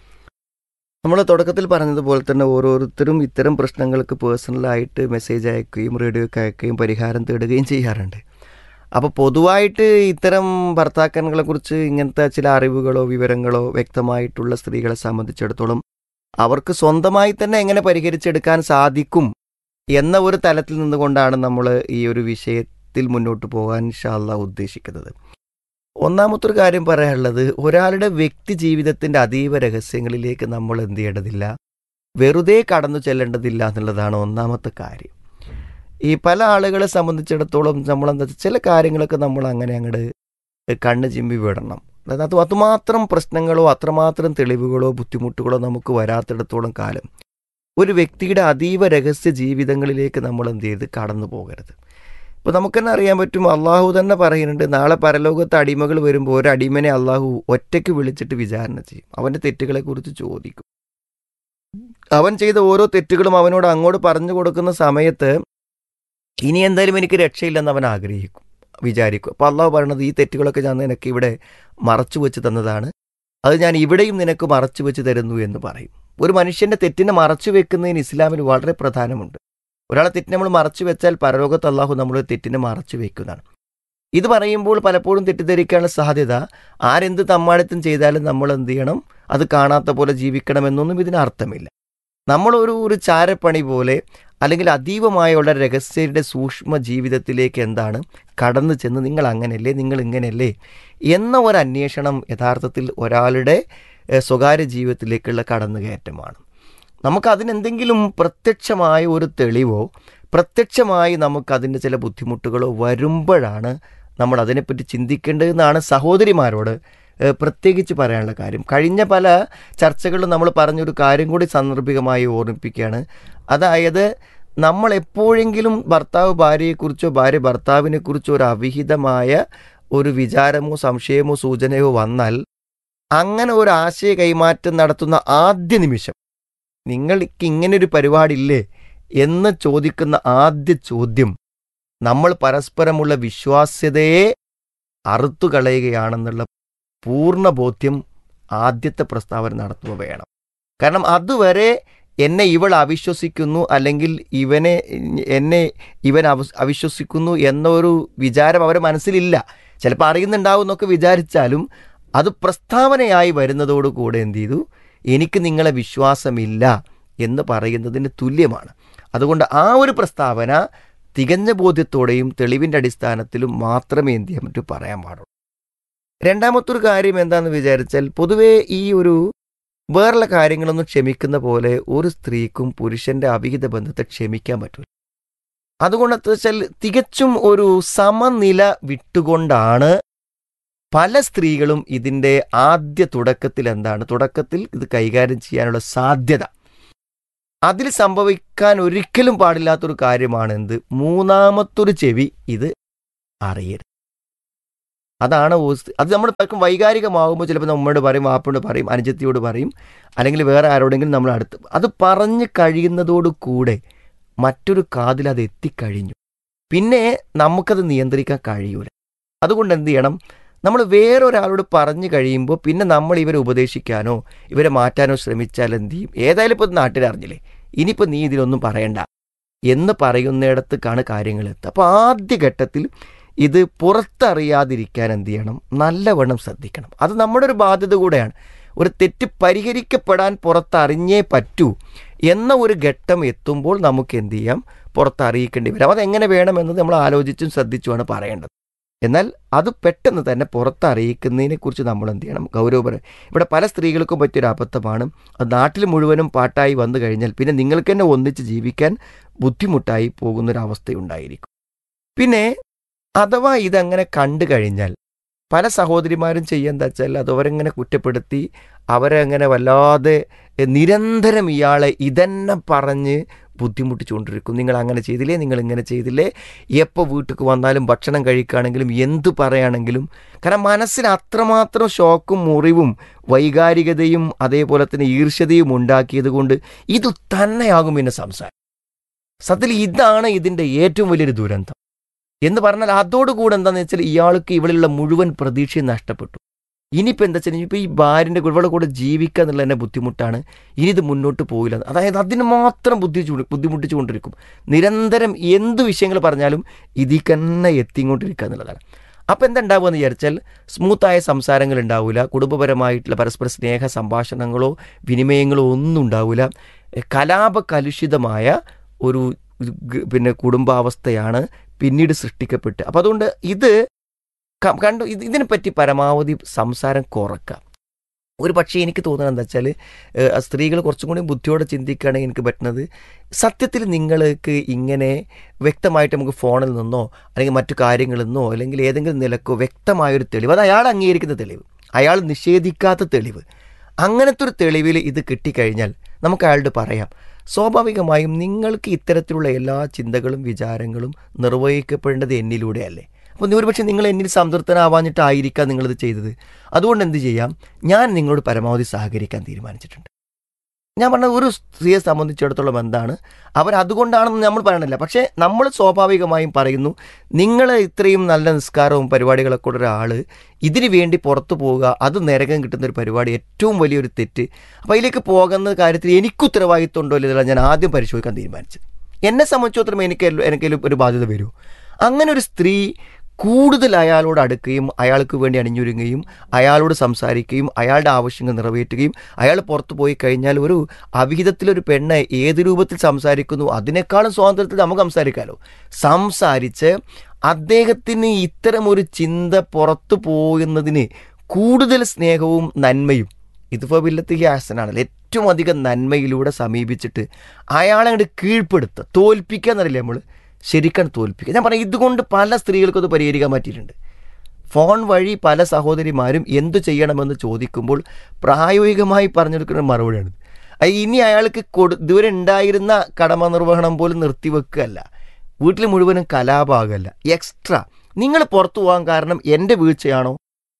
നമ്മൾ തുടക്കത്തിൽ പറഞ്ഞതുപോലെ തന്നെ ഓരോരുത്തരും ഇത്തരം പ്രശ്നങ്ങൾക്ക് പേഴ്സണലായിട്ട് മെസ്സേജ് അയക്കുകയും റേഡിയോയ്ക്ക് അയക്കുകയും പരിഹാരം തേടുകയും ചെയ്യാറുണ്ട്. അപ്പോൾ പൊതുവായിട്ട് ഇത്തരം ഭർത്താക്കന്മാരെക്കുറിച്ച് ഇങ്ങനത്തെ ചില അറിവുകളോ വിവരങ്ങളോ വ്യക്തമായിട്ടുള്ള സ്ത്രീകളെ സംബന്ധിച്ചിടത്തോളം അവർക്ക് സ്വന്തമായി തന്നെ എങ്ങനെ പരിഹരിച്ചെടുക്കാൻ സാധിക്കും എന്ന ഒരു തലത്തിൽ നിന്നുകൊണ്ടാണ് നമ്മൾ ഈ ഒരു വിഷയത്തിൽ മുന്നോട്ട് പോകാൻ ഇൻഷാ അല്ലാഹ് ഉദ്ദേശിക്കുന്നത്. ഒന്നാമത്തൊരു കാര്യം പറയാനുള്ളത്, ഒരാളുടെ വ്യക്തി ജീവിതത്തിൻ്റെ അതീവ രഹസ്യങ്ങളിലേക്ക് നമ്മൾ എന്ത് ചെയ്യേണ്ടതില്ല, വെറുതെ കടന്നു ചെല്ലേണ്ടതില്ല എന്നുള്ളതാണ് ഒന്നാമത്തെ കാര്യം. ഈ പല ആളുകളെ സംബന്ധിച്ചിടത്തോളം നമ്മളെന്താ വെച്ചാൽ ചില കാര്യങ്ങളൊക്കെ നമ്മൾ അങ്ങനെ അങ്ങോട്ട് കണ്ണ് ചിമ്പി വിടണം. അതായത് അത് അതുമാത്രം പ്രശ്നങ്ങളോ അത്രമാത്രം തെളിവുകളോ ബുദ്ധിമുട്ടുകളോ നമുക്ക് വരാത്തിടത്തോളം കാലം ഒരു വ്യക്തിയുടെ അതീവ രഹസ്യ ജീവിതങ്ങളിലേക്ക് നമ്മൾ എന്ത് ചെയ്ത് കടന്നു പോകരുത്. ഇപ്പോൾ നമുക്ക് തന്നെ അറിയാൻ പറ്റും, അള്ളാഹു തന്നെ പറയുന്നുണ്ട്, നാളെ പരലോകത്ത് അടിമകൾ വരുമ്പോൾ ഒരു അടിമനെ അള്ളാഹു ഒറ്റയ്ക്ക് വിളിച്ചിട്ട് വിചാരണ ചെയ്യും, അവൻ്റെ തെറ്റുകളെക്കുറിച്ച് ചോദിക്കും. അവൻ ചെയ്ത ഓരോ തെറ്റുകളും അവനോട് അങ്ങോട്ട് പറഞ്ഞു കൊടുക്കുന്ന സമയത്ത് ഇനി എന്തായാലും എനിക്ക് രക്ഷയില്ലെന്ന് അവൻ ആഗ്രഹിക്കും, വിചാരിക്കും. അപ്പോൾ അള്ളാഹു പറയണത്, ഈ തെറ്റുകളൊക്കെ ഞാൻ നിനക്ക് ഇവിടെ മറച്ചു വെച്ച് തന്നതാണ്, അത് ഞാൻ ഇവിടെയും നിനക്ക് മറച്ചു വെച്ച് തരുന്നു എന്ന് പറയും. ഒരു മനുഷ്യൻ്റെ തെറ്റിനെ മറച്ചു വെക്കുന്നതിന് ഇസ്ലാമിൽ വളരെ പ്രധാനമുണ്ട്. ഒരാളെ തെറ്റിനെ നമ്മൾ മറച്ചു വെച്ചാൽ പരലോകത്ത് അള്ളാഹു നമ്മളൊരു തെറ്റിനെ മറച്ചു വെക്കുന്നതാണ്. ഇത് പറയുമ്പോൾ പലപ്പോഴും തെറ്റിദ്ധരിക്കാനുള്ള സാധ്യത, ആരെന്ത് തമ്മാടിത്തം ചെയ്താലും നമ്മൾ എന്ത് ചെയ്യണം, അത് കാണാത്ത പോലെ ജീവിക്കണമെന്നൊന്നും ഇതിനർത്ഥമില്ല. നമ്മളൊരു ചാരപ്പണി പോലെ അല്ലെങ്കിൽ അതീവമായുള്ള രഹസ്യയുടെ സൂക്ഷ്മ ജീവിതത്തിലേക്ക് എന്താണ് കടന്നു ചെന്ന് നിങ്ങൾ അങ്ങനെയല്ലേ, നിങ്ങൾ ഇങ്ങനെയല്ലേ എന്ന ഒരു അന്വേഷണം യഥാർത്ഥത്തിൽ ഒരാളുടെ സ്വകാര്യ ജീവിതത്തിലേക്കുള്ള കടന്നുകയറ്റമാണ്. നമുക്കതിനെന്തെങ്കിലും പ്രത്യക്ഷമായ ഒരു തെളിവോ പ്രത്യക്ഷമായി നമുക്കതിൻ്റെ ചില ബുദ്ധിമുട്ടുകളോ വരുമ്പോഴാണ് നമ്മൾ അതിനെപ്പറ്റി ചിന്തിക്കേണ്ടതെന്നാണ് സഹോദരിമാരോട് പ്രത്യേകിച്ച് പറയാനുള്ള കാര്യം. കഴിഞ്ഞ പല ചർച്ചകളിലും നമ്മൾ പറഞ്ഞൊരു കാര്യം കൂടി സാന്ദർഭികമായി ഓർമ്മിപ്പിക്കുകയാണ്. അതായത്, നമ്മൾ എപ്പോഴെങ്കിലും ഭർത്താവ് ഭാര്യയെക്കുറിച്ചോ ഭാര്യ ഭർത്താവിനെക്കുറിച്ചോ ഒരു അവിഹിതമായ ഒരു വിചാരമോ സംശയമോ സൂചനയോ വന്നാൽ, അങ്ങനെ ഒരു ആശയ കൈമാറ്റം നടത്തുന്ന ആദ്യ നിമിഷം, നിങ്ങൾക്ക് ഇങ്ങനൊരു പരിപാടിയില്ലേ എന്ന് ചോദിക്കുന്ന ആദ്യ ചോദ്യം നമ്മൾ പരസ്പരമുള്ള വിശ്വാസ്യതയെ അറുത്തു കളയുകയാണെന്നുള്ള പൂർണ്ണ ബോധ്യം ആദ്യത്തെ പ്രസ്താവന നടത്തുക വേണം. കാരണം അതുവരെ എന്നെ ഇവൾ അവിശ്വസിക്കുന്നു അല്ലെങ്കിൽ എന്നെ ഇവൻ അവിശ്വസിക്കുന്നു എന്നൊരു വിചാരം അവരുടെ മനസ്സിലില്ല. ചിലപ്പോൾ അറിയുന്നുണ്ടാവും എന്നൊക്കെ വിചാരിച്ചാലും അത് പ്രസ്താവനയായി വരുന്നതോടുകൂടെ എന്ത് ചെയ്തു, എനിക്ക് നിങ്ങളെ വിശ്വാസമില്ല എന്ന് പറയുന്നതിന് തുല്യമാണ്. അതുകൊണ്ട് ആ ഒരു പ്രസ്താവന തികഞ്ഞ ബോധ്യത്തോടെയും തെളിവിൻ്റെ അടിസ്ഥാനത്തിലും മാത്രമേ എന്ത് ചെയ്യാൻ പറ്റൂ, പറയാൻ പാടുള്ളൂ. രണ്ടാമത്തൊരു കാര്യം എന്താണെന്ന് വിചാരിച്ചാൽ, പൊതുവേ ഈ ഒരു വേറുള്ള കാര്യങ്ങളൊന്നും ക്ഷമിക്കുന്ന പോലെ ഒരു സ്ത്രീക്കും പുരുഷൻ്റെ അവിഹിത ബന്ധത്തെ ക്ഷമിക്കാൻ പറ്റില്ല. അതുകൊണ്ട് വെച്ചാൽ തികച്ചും ഒരു സമനില വിട്ടുകൊണ്ടാണ് പല സ്ത്രീകളും ഇതിൻ്റെ ആദ്യ തുടക്കത്തിൽ ഇത് കൈകാര്യം ചെയ്യാനുള്ള സാധ്യത. അതിൽ സംഭവിക്കാൻ ഒരിക്കലും പാടില്ലാത്തൊരു കാര്യമാണ് എന്ത്, മൂന്നാമത്തൊരു ചെവി ഇത് അറിയരുത്. അതാണ് അത് നമ്മൾ പലർക്കും വൈകാരികമാകുമ്പോൾ ചിലപ്പോൾ നമ്മോട് പറയും, വാപ്പോട് പറയും, അനുജത്തിയോട് പറയും, അല്ലെങ്കിൽ വേറെ ആരോടെങ്കിലും നമ്മൾ അടുത്ത് അത് പറഞ്ഞു കഴിയുന്നതോടുകൂടെ മറ്റൊരു കാതിൽ അത് എത്തിക്കഴിഞ്ഞു, പിന്നെ നമുക്കത് നിയന്ത്രിക്കാൻ കഴിയൂല. അതുകൊണ്ട് എന്ത് ചെയ്യണം, നമ്മൾ വേറൊരാളോട് പറഞ്ഞു കഴിയുമ്പോൾ പിന്നെ നമ്മൾ ഇവരെ ഉപദേശിക്കാനോ ഇവരെ മാറ്റാനോ ശ്രമിച്ചാൽ എന്ത് ചെയ്യും, ഏതായാലും ഇപ്പോൾ നാട്ടിലറിഞ്ഞില്ലേ, ഇനിയിപ്പോൾ നീ ഇതിലൊന്നും പറയണ്ട എന്ന് പറയുന്നിടത്തേക്കാണ് കാര്യങ്ങൾ എത്തുക. അപ്പോൾ ആദ്യഘട്ടത്തിൽ ഇത് പുറത്തറിയാതിരിക്കാൻ എന്ത് ചെയ്യണം, നല്ലവണ്ണം ശ്രദ്ധിക്കണം. അത് നമ്മുടെ ഒരു ബാധ്യത കൂടെയാണ്. ഒരു തെറ്റ് പരിഹരിക്കപ്പെടാൻ പുറത്തറിഞ്ഞേ പറ്റൂ എന്ന ഒരു ഘട്ടം എത്തുമ്പോൾ നമുക്ക് എന്ത് ചെയ്യാം, പുറത്തറിയിക്കേണ്ടി വരാം. അതെങ്ങനെ വേണമെന്നത് നമ്മൾ ആലോചിച്ചും ശ്രദ്ധിച്ചുമാണ് പറയേണ്ടത്. എന്നാൽ അത് പെട്ടെന്ന് തന്നെ പുറത്തറിയിക്കുന്നതിനെക്കുറിച്ച് നമ്മൾ എന്ത് ചെയ്യണം, ഗൗരവപരം. ഇവിടെ പല സ്ത്രീകൾക്കും പറ്റിയൊരു അബദ്ധമാണ്, അത് നാട്ടിൽ മുഴുവനും പാട്ടായി വന്നു കഴിഞ്ഞാൽ പിന്നെ നിങ്ങൾക്ക് തന്നെ ഒന്നിച്ച് ജീവിക്കാൻ ബുദ്ധിമുട്ടായി പോകുന്നൊരവസ്ഥയുണ്ടായിരിക്കും. പിന്നെ അഥവാ ഇതങ്ങനെ കണ്ടു കഴിഞ്ഞാൽ പല സഹോദരിമാരും ചെയ്യുക വെച്ചാൽ അത് അവരെങ്ങനെ കുറ്റപ്പെടുത്തി അവരെ അങ്ങനെ വല്ലാതെ നിരന്തരം ഇയാളെ ഇതന്നെ പറഞ്ഞ് ബുദ്ധിമുട്ടിച്ചുകൊണ്ടിരിക്കും. നിങ്ങൾ അങ്ങനെ ചെയ്തില്ലേ, നിങ്ങൾ ഇങ്ങനെ ചെയ്തില്ലേ, എപ്പോൾ വീട്ടിലേക്ക് വന്നാലും ഭക്ഷണം കഴിക്കുകയാണെങ്കിലും എന്തു പറയുകയാണെങ്കിലും. കാരണം മനസ്സിന് അത്രമാത്രം ഷോക്കും മുറിവും വൈകാരികതയും അതേപോലെ തന്നെ ഈർഷ്യതയും ഉണ്ടാക്കിയത് കൊണ്ട് ഇത് തന്നെയാകും പിന്നെ സംസാരം. സത്യത്തിൽ ഇതാണ് ഇതിൻ്റെ ഏറ്റവും വലിയൊരു ദുരന്തം എന്ന് പറഞ്ഞാൽ, അതോടുകൂടെ എന്താണെന്ന് വെച്ചാൽ ഇയാൾക്ക് ഇവളിലുള്ള മുഴുവൻ പ്രതീക്ഷയും നഷ്ടപ്പെട്ടു. ഇനിയിപ്പോൾ എന്താ വെച്ചാൽ ഇനിയിപ്പോൾ ഈ ഭാര്യൻ്റെ ഇവളുടെ കൂടെ ജീവിക്കുക എന്നുള്ളത് തന്നെ ബുദ്ധിമുട്ടാണ്, ഇനി ഇത് മുന്നോട്ട് പോകില്ല. അതായത് അതിന് മാത്രം ബുദ്ധിമുട്ടിച്ചു കൊണ്ടിരിക്കും. നിരന്തരം എന്ത് വിഷയങ്ങൾ പറഞ്ഞാലും ഇതിൽ തന്നെ എത്തിക്കൊണ്ടിരിക്കുക എന്നുള്ളതാണ്. അപ്പോൾ എന്താ ഉണ്ടാവുക എന്ന് വിചാരിച്ചാൽ, സ്മൂത്തായ സംസാരങ്ങൾ ഉണ്ടാവില്ല, കുടുംബപരമായിട്ടുള്ള പരസ്പര സ്നേഹ സംഭാഷണങ്ങളോ വിനിമയങ്ങളോ ഒന്നും ഉണ്ടാവില്ല. കലാപകലുഷിതമായ ഒരു കുടുംബാവസ്ഥയാണ് പിന്നീട് സൃഷ്ടിക്കപ്പെട്ട്. അപ്പോൾ അതുകൊണ്ട് ഇതിനെപ്പറ്റി പരമാവധി സംസാരം കുറക്കുക. ഒരു പക്ഷേ എനിക്ക് തോന്നുന്നത് എന്താ വെച്ചാൽ, സ്ത്രീകൾ കുറച്ചും കൂടി ബുദ്ധിയോടെ ചിന്തിക്കുകയാണെങ്കിൽ എനിക്ക് പറ്റുന്നത്, സത്യത്തിൽ നിങ്ങൾക്ക് ഇങ്ങനെ വ്യക്തമായിട്ട് നമുക്ക് ഫോണിൽ നിന്നോ അല്ലെങ്കിൽ മറ്റു കാര്യങ്ങളിൽ നിന്നോ അല്ലെങ്കിൽ ഏതെങ്കിലും നിലക്കോ വ്യക്തമായൊരു തെളിവ്, അത് അയാൾ അംഗീകരിക്കുന്ന തെളിവ്, അയാൾ നിഷേധിക്കാത്ത തെളിവ്, അങ്ങനത്തെ ഒരു തെളിവിൽ ഇത് കിട്ടിക്കഴിഞ്ഞാൽ നമുക്ക് അയാളോട് പറയാം, സ്വാഭാവികമായും നിങ്ങൾക്ക് ഇത്തരത്തിലുള്ള എല്ലാ ചിന്തകളും വിചാരങ്ങളും നിർവഹിക്കപ്പെടേണ്ടത് എന്നിലൂടെയല്ലേ. അപ്പോൾ ഒരുപക്ഷെ നിങ്ങൾ എന്നിൽ സംതൃപ്തനാവാഞ്ഞിട്ടായിരിക്കാം നിങ്ങളിത് ചെയ്തത്. അതുകൊണ്ട് എന്ത് ചെയ്യാം, ഞാൻ നിങ്ങളോട് പരമാവധി സഹകരിക്കാൻ തീരുമാനിച്ചിട്ടുണ്ട്. ഞാൻ പറഞ്ഞ ഒരു സ്ത്രീയെ സംബന്ധിച്ചിടത്തോളം എന്താണ് അവരതുകൊണ്ടാണെന്ന് നമ്മൾ പറയണില്ല. പക്ഷേ നമ്മൾ സ്വാഭാവികമായും പറയുന്നു, നിങ്ങൾ ഇത്രയും നല്ല നിസ്കാരവും പരിപാടികളൊക്കെ ഉള്ള ഒരാൾ ഇതിനു വേണ്ടി പുറത്തു പോവുക, അത് നരകം കിട്ടുന്ന ഒരു പരിപാടി, ഏറ്റവും വലിയൊരു തെറ്റ്. അപ്പോൾ അതിലേക്ക് പോകുന്ന കാര്യത്തിൽ എനിക്ക് ഉത്തരവാദിത്വം ഉണ്ടോ ഇല്ല ഞാൻ ആദ്യം പരിശോധിക്കാൻ തീരുമാനിച്ചത്. എന്നെ സംബന്ധിച്ചിടത്തോളം എനിക്ക് ഒരു ബാധ്യത വരുമോ? അങ്ങനെ ഒരു സ്ത്രീ കൂടുതൽ അയാളോട് അടുക്കുകയും അയാൾക്ക് വേണ്ടി അണിഞ്ഞൊരുങ്ങുകയും അയാളോട് സംസാരിക്കുകയും അയാളുടെ ആവശ്യങ്ങൾ നിറവേറ്റുകയും അയാൾ പുറത്തു പോയി കഴിഞ്ഞാൽ ഒരു അവിഹിതത്തിലൊരു പെണ്ണ് ഏത് രൂപത്തിൽ സംസാരിക്കുന്നു അതിനേക്കാളും സ്വാതന്ത്ര്യത്തിൽ നമുക്ക് സംസാരിക്കാമല്ലോ. സംസാരിച്ച് അദ്ദേഹത്തിന് ഇത്തരമൊരു ചിന്ത പുറത്തു പോകുന്നതിന് കൂടുതൽ സ്നേഹവും നന്മയും ഇതിപ്പോൾ വില്ലത്തിക്ക് ആസനാണല്ലോ, ഏറ്റവും അധികം നന്മയിലൂടെ സമീപിച്ചിട്ട് അയാളെ അങ്ങോട്ട് കീഴ്പ്പെടുത്തുക, തോൽപ്പിക്കുക എന്നറിയില്ല നമ്മൾ, ശരിക്കും തോൽപ്പിക്കുക. ഞാൻ പറയാം, ഇതുകൊണ്ട് പല സ്ത്രീകൾക്കും അത് പരിഹരിക്കാൻ പറ്റിയിട്ടുണ്ട്. ഫോൺ വഴി പല സഹോദരിമാരും എന്തു ചെയ്യണമെന്ന് ചോദിക്കുമ്പോൾ പ്രായോഗികമായി പറഞ്ഞെടുക്കുന്ന മറുപടിയാണ്. ഇനി അയാൾക്ക് ഇതുവരെ ഉണ്ടായിരുന്ന കടമ നിർവഹണം പോലും നിർത്തിവെക്കുകയല്ല, വീട്ടിൽ മുഴുവനും കലാപാകമല്ല, എക്സ്ട്രാ നിങ്ങൾ പുറത്തു പോകാൻ കാരണം എൻ്റെ വീഴ്ചയാണോ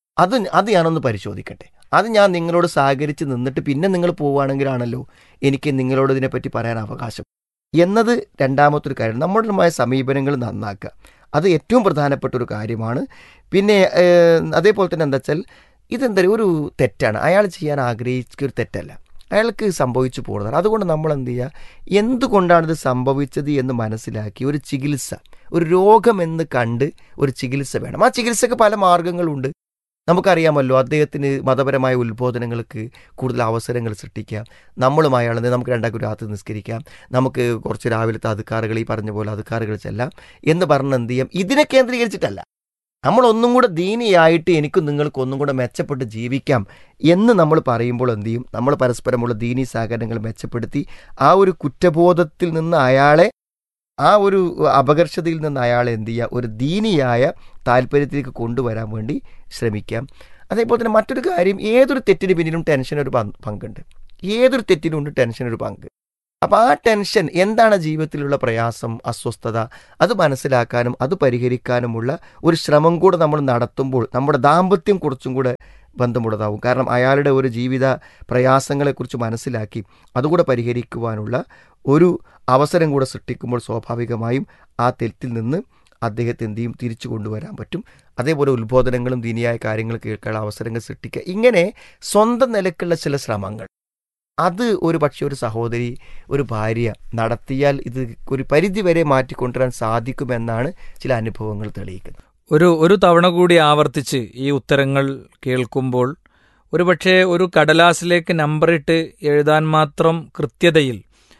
അത് ഞാനൊന്ന് പരിശോധിക്കട്ടെ, അത് ഞാൻ നിങ്ങളോട് സഹകരിച്ച് നിന്നിട്ട് പിന്നെ നിങ്ങൾ പോവുകയാണെങ്കിലാണല്ലോ എനിക്ക് നിങ്ങളോട് ഇതിനെപ്പറ്റി പറയാൻ അവകാശം എന്നത് രണ്ടാമത്തൊരു കാര്യം. നമ്മുടേതുമായ സമീപനങ്ങൾ നന്നാക്കുക, അത് ഏറ്റവും പ്രധാനപ്പെട്ട ഒരു കാര്യമാണ്. പിന്നെ അതേപോലെ തന്നെ എന്താ വെച്ചാൽ ഇതെന്താ ഒരു തെറ്റാണ്, അയാൾ ചെയ്യാൻ ആഗ്രഹിച്ച ഒരു തെറ്റല്ല, അയാൾക്ക് സംഭവിച്ചു പോകുന്നതാണ്. അതുകൊണ്ട് നമ്മൾ എന്ത് ചെയ്യുക, എന്തുകൊണ്ടാണിത് സംഭവിച്ചത് എന്ന് മനസ്സിലാക്കി ഒരു ചികിത്സ, ഒരു രോഗമെന്ന് കണ്ട് ഒരു ചികിത്സ വേണം. ആ ചികിത്സക്ക് പല മാർഗങ്ങളുണ്ട്. നമുക്കറിയാമല്ലോ, അദ്ദേഹത്തിന് മതപരമായ ഉത്ബോധനങ്ങൾക്ക് കൂടുതൽ അവസരങ്ങൾ സൃഷ്ടിക്കാം. നമ്മളും അയാളെ നമുക്ക് രണ്ടാക്കും രാത്രി നിസ്കരിക്കാം, നമുക്ക് കുറച്ച് രാവിലത്തെ അധികാറുകൾ ഈ പറഞ്ഞ പോലെ അധികാറുകൾ ചെല്ലാം എന്ന് പറഞ്ഞ് എന്ത് ചെയ്യാം, ഇതിനെ കേന്ദ്രീകരിച്ചിട്ടല്ല, നമ്മളൊന്നും കൂടെ ദീനിയായിട്ട് എനിക്കും നിങ്ങൾക്കും ഒന്നും കൂടെ മെച്ചപ്പെട്ട് ജീവിക്കാം എന്ന് നമ്മൾ പറയുമ്പോൾ എന്ത് ചെയ്യും, നമ്മൾ പരസ്പരമുള്ള ദീനി സഹകരണങ്ങൾ മെച്ചപ്പെടുത്തി ആ ഒരു കുറ്റബോധത്തിൽ നിന്ന് അയാളെ, ആ ഒരു അപകർഷതയിൽ നിന്ന് അയാളെ എന്ത് ചെയ്യുക, ഒരു ദീനിയായ താല്പര്യത്തിലേക്ക് കൊണ്ടുവരാൻ വേണ്ടി ശ്രമിക്കാം. അതേപോലെ തന്നെ മറ്റൊരു കാര്യം, ഏതൊരു തെറ്റിന് പിന്നിലും ടെൻഷനൊരു പങ്കുണ്ട്, ഏതൊരു തെറ്റിനുണ്ട് ടെൻഷനൊരു പങ്ക്. അപ്പോൾ ആ ടെൻഷൻ എന്താണ് ജീവിതത്തിലുള്ള പ്രയാസം, അസ്വസ്ഥത, അത് മനസ്സിലാക്കാനും അത് പരിഹരിക്കാനുമുള്ള ഒരു ശ്രമം കൂടെ നമ്മൾ നടത്തുമ്പോൾ നമ്മുടെ ദാമ്പത്യം കുറച്ചും കൂടെ ബന്ധമുള്ളതാവും. കാരണം അയാളുടെ ഒരു ജീവിത പ്രയാസങ്ങളെക്കുറിച്ച് മനസ്സിലാക്കി അതുകൂടെ പരിഹരിക്കുവാനുള്ള ഒരു അവസരം കൂടെ സൃഷ്ടിക്കുമ്പോൾ സ്വാഭാവികമായും ആ തെറ്റിൽ നിന്ന് അദ്ദേഹത്തെ എന്ത് ചെയ്യും, തിരിച്ചു കൊണ്ടുവരാൻ പറ്റും. അതേപോലെ ഉത്ബോധനങ്ങളും ദീനിയായ കാര്യങ്ങൾ കേൾക്കാനുള്ള അവസരങ്ങൾ സൃഷ്ടിക്കുക, ഇങ്ങനെ സ്വന്തം നിലക്കുള്ള ചില ശ്രമങ്ങൾ അത് ഒരു പക്ഷേ ഒരു സഹോദരി, ഒരു ഭാര്യ നടത്തിയാൽ ഇത് ഒരു പരിധി വരെ മാറ്റിക്കൊണ്ടുവരാൻ സാധിക്കുമെന്നാണ് ചില അനുഭവങ്ങൾ തെളിയിക്കുന്നത്. ഒരു തവണ കൂടി ആവർത്തിച്ച് ഈ ഉത്തരങ്ങൾ കേൾക്കുമ്പോൾ ഒരുപക്ഷെ ഒരു കടലാസിലേക്ക് നമ്പറിട്ട് എഴുതാൻ മാത്രം കൃത്യതയിൽ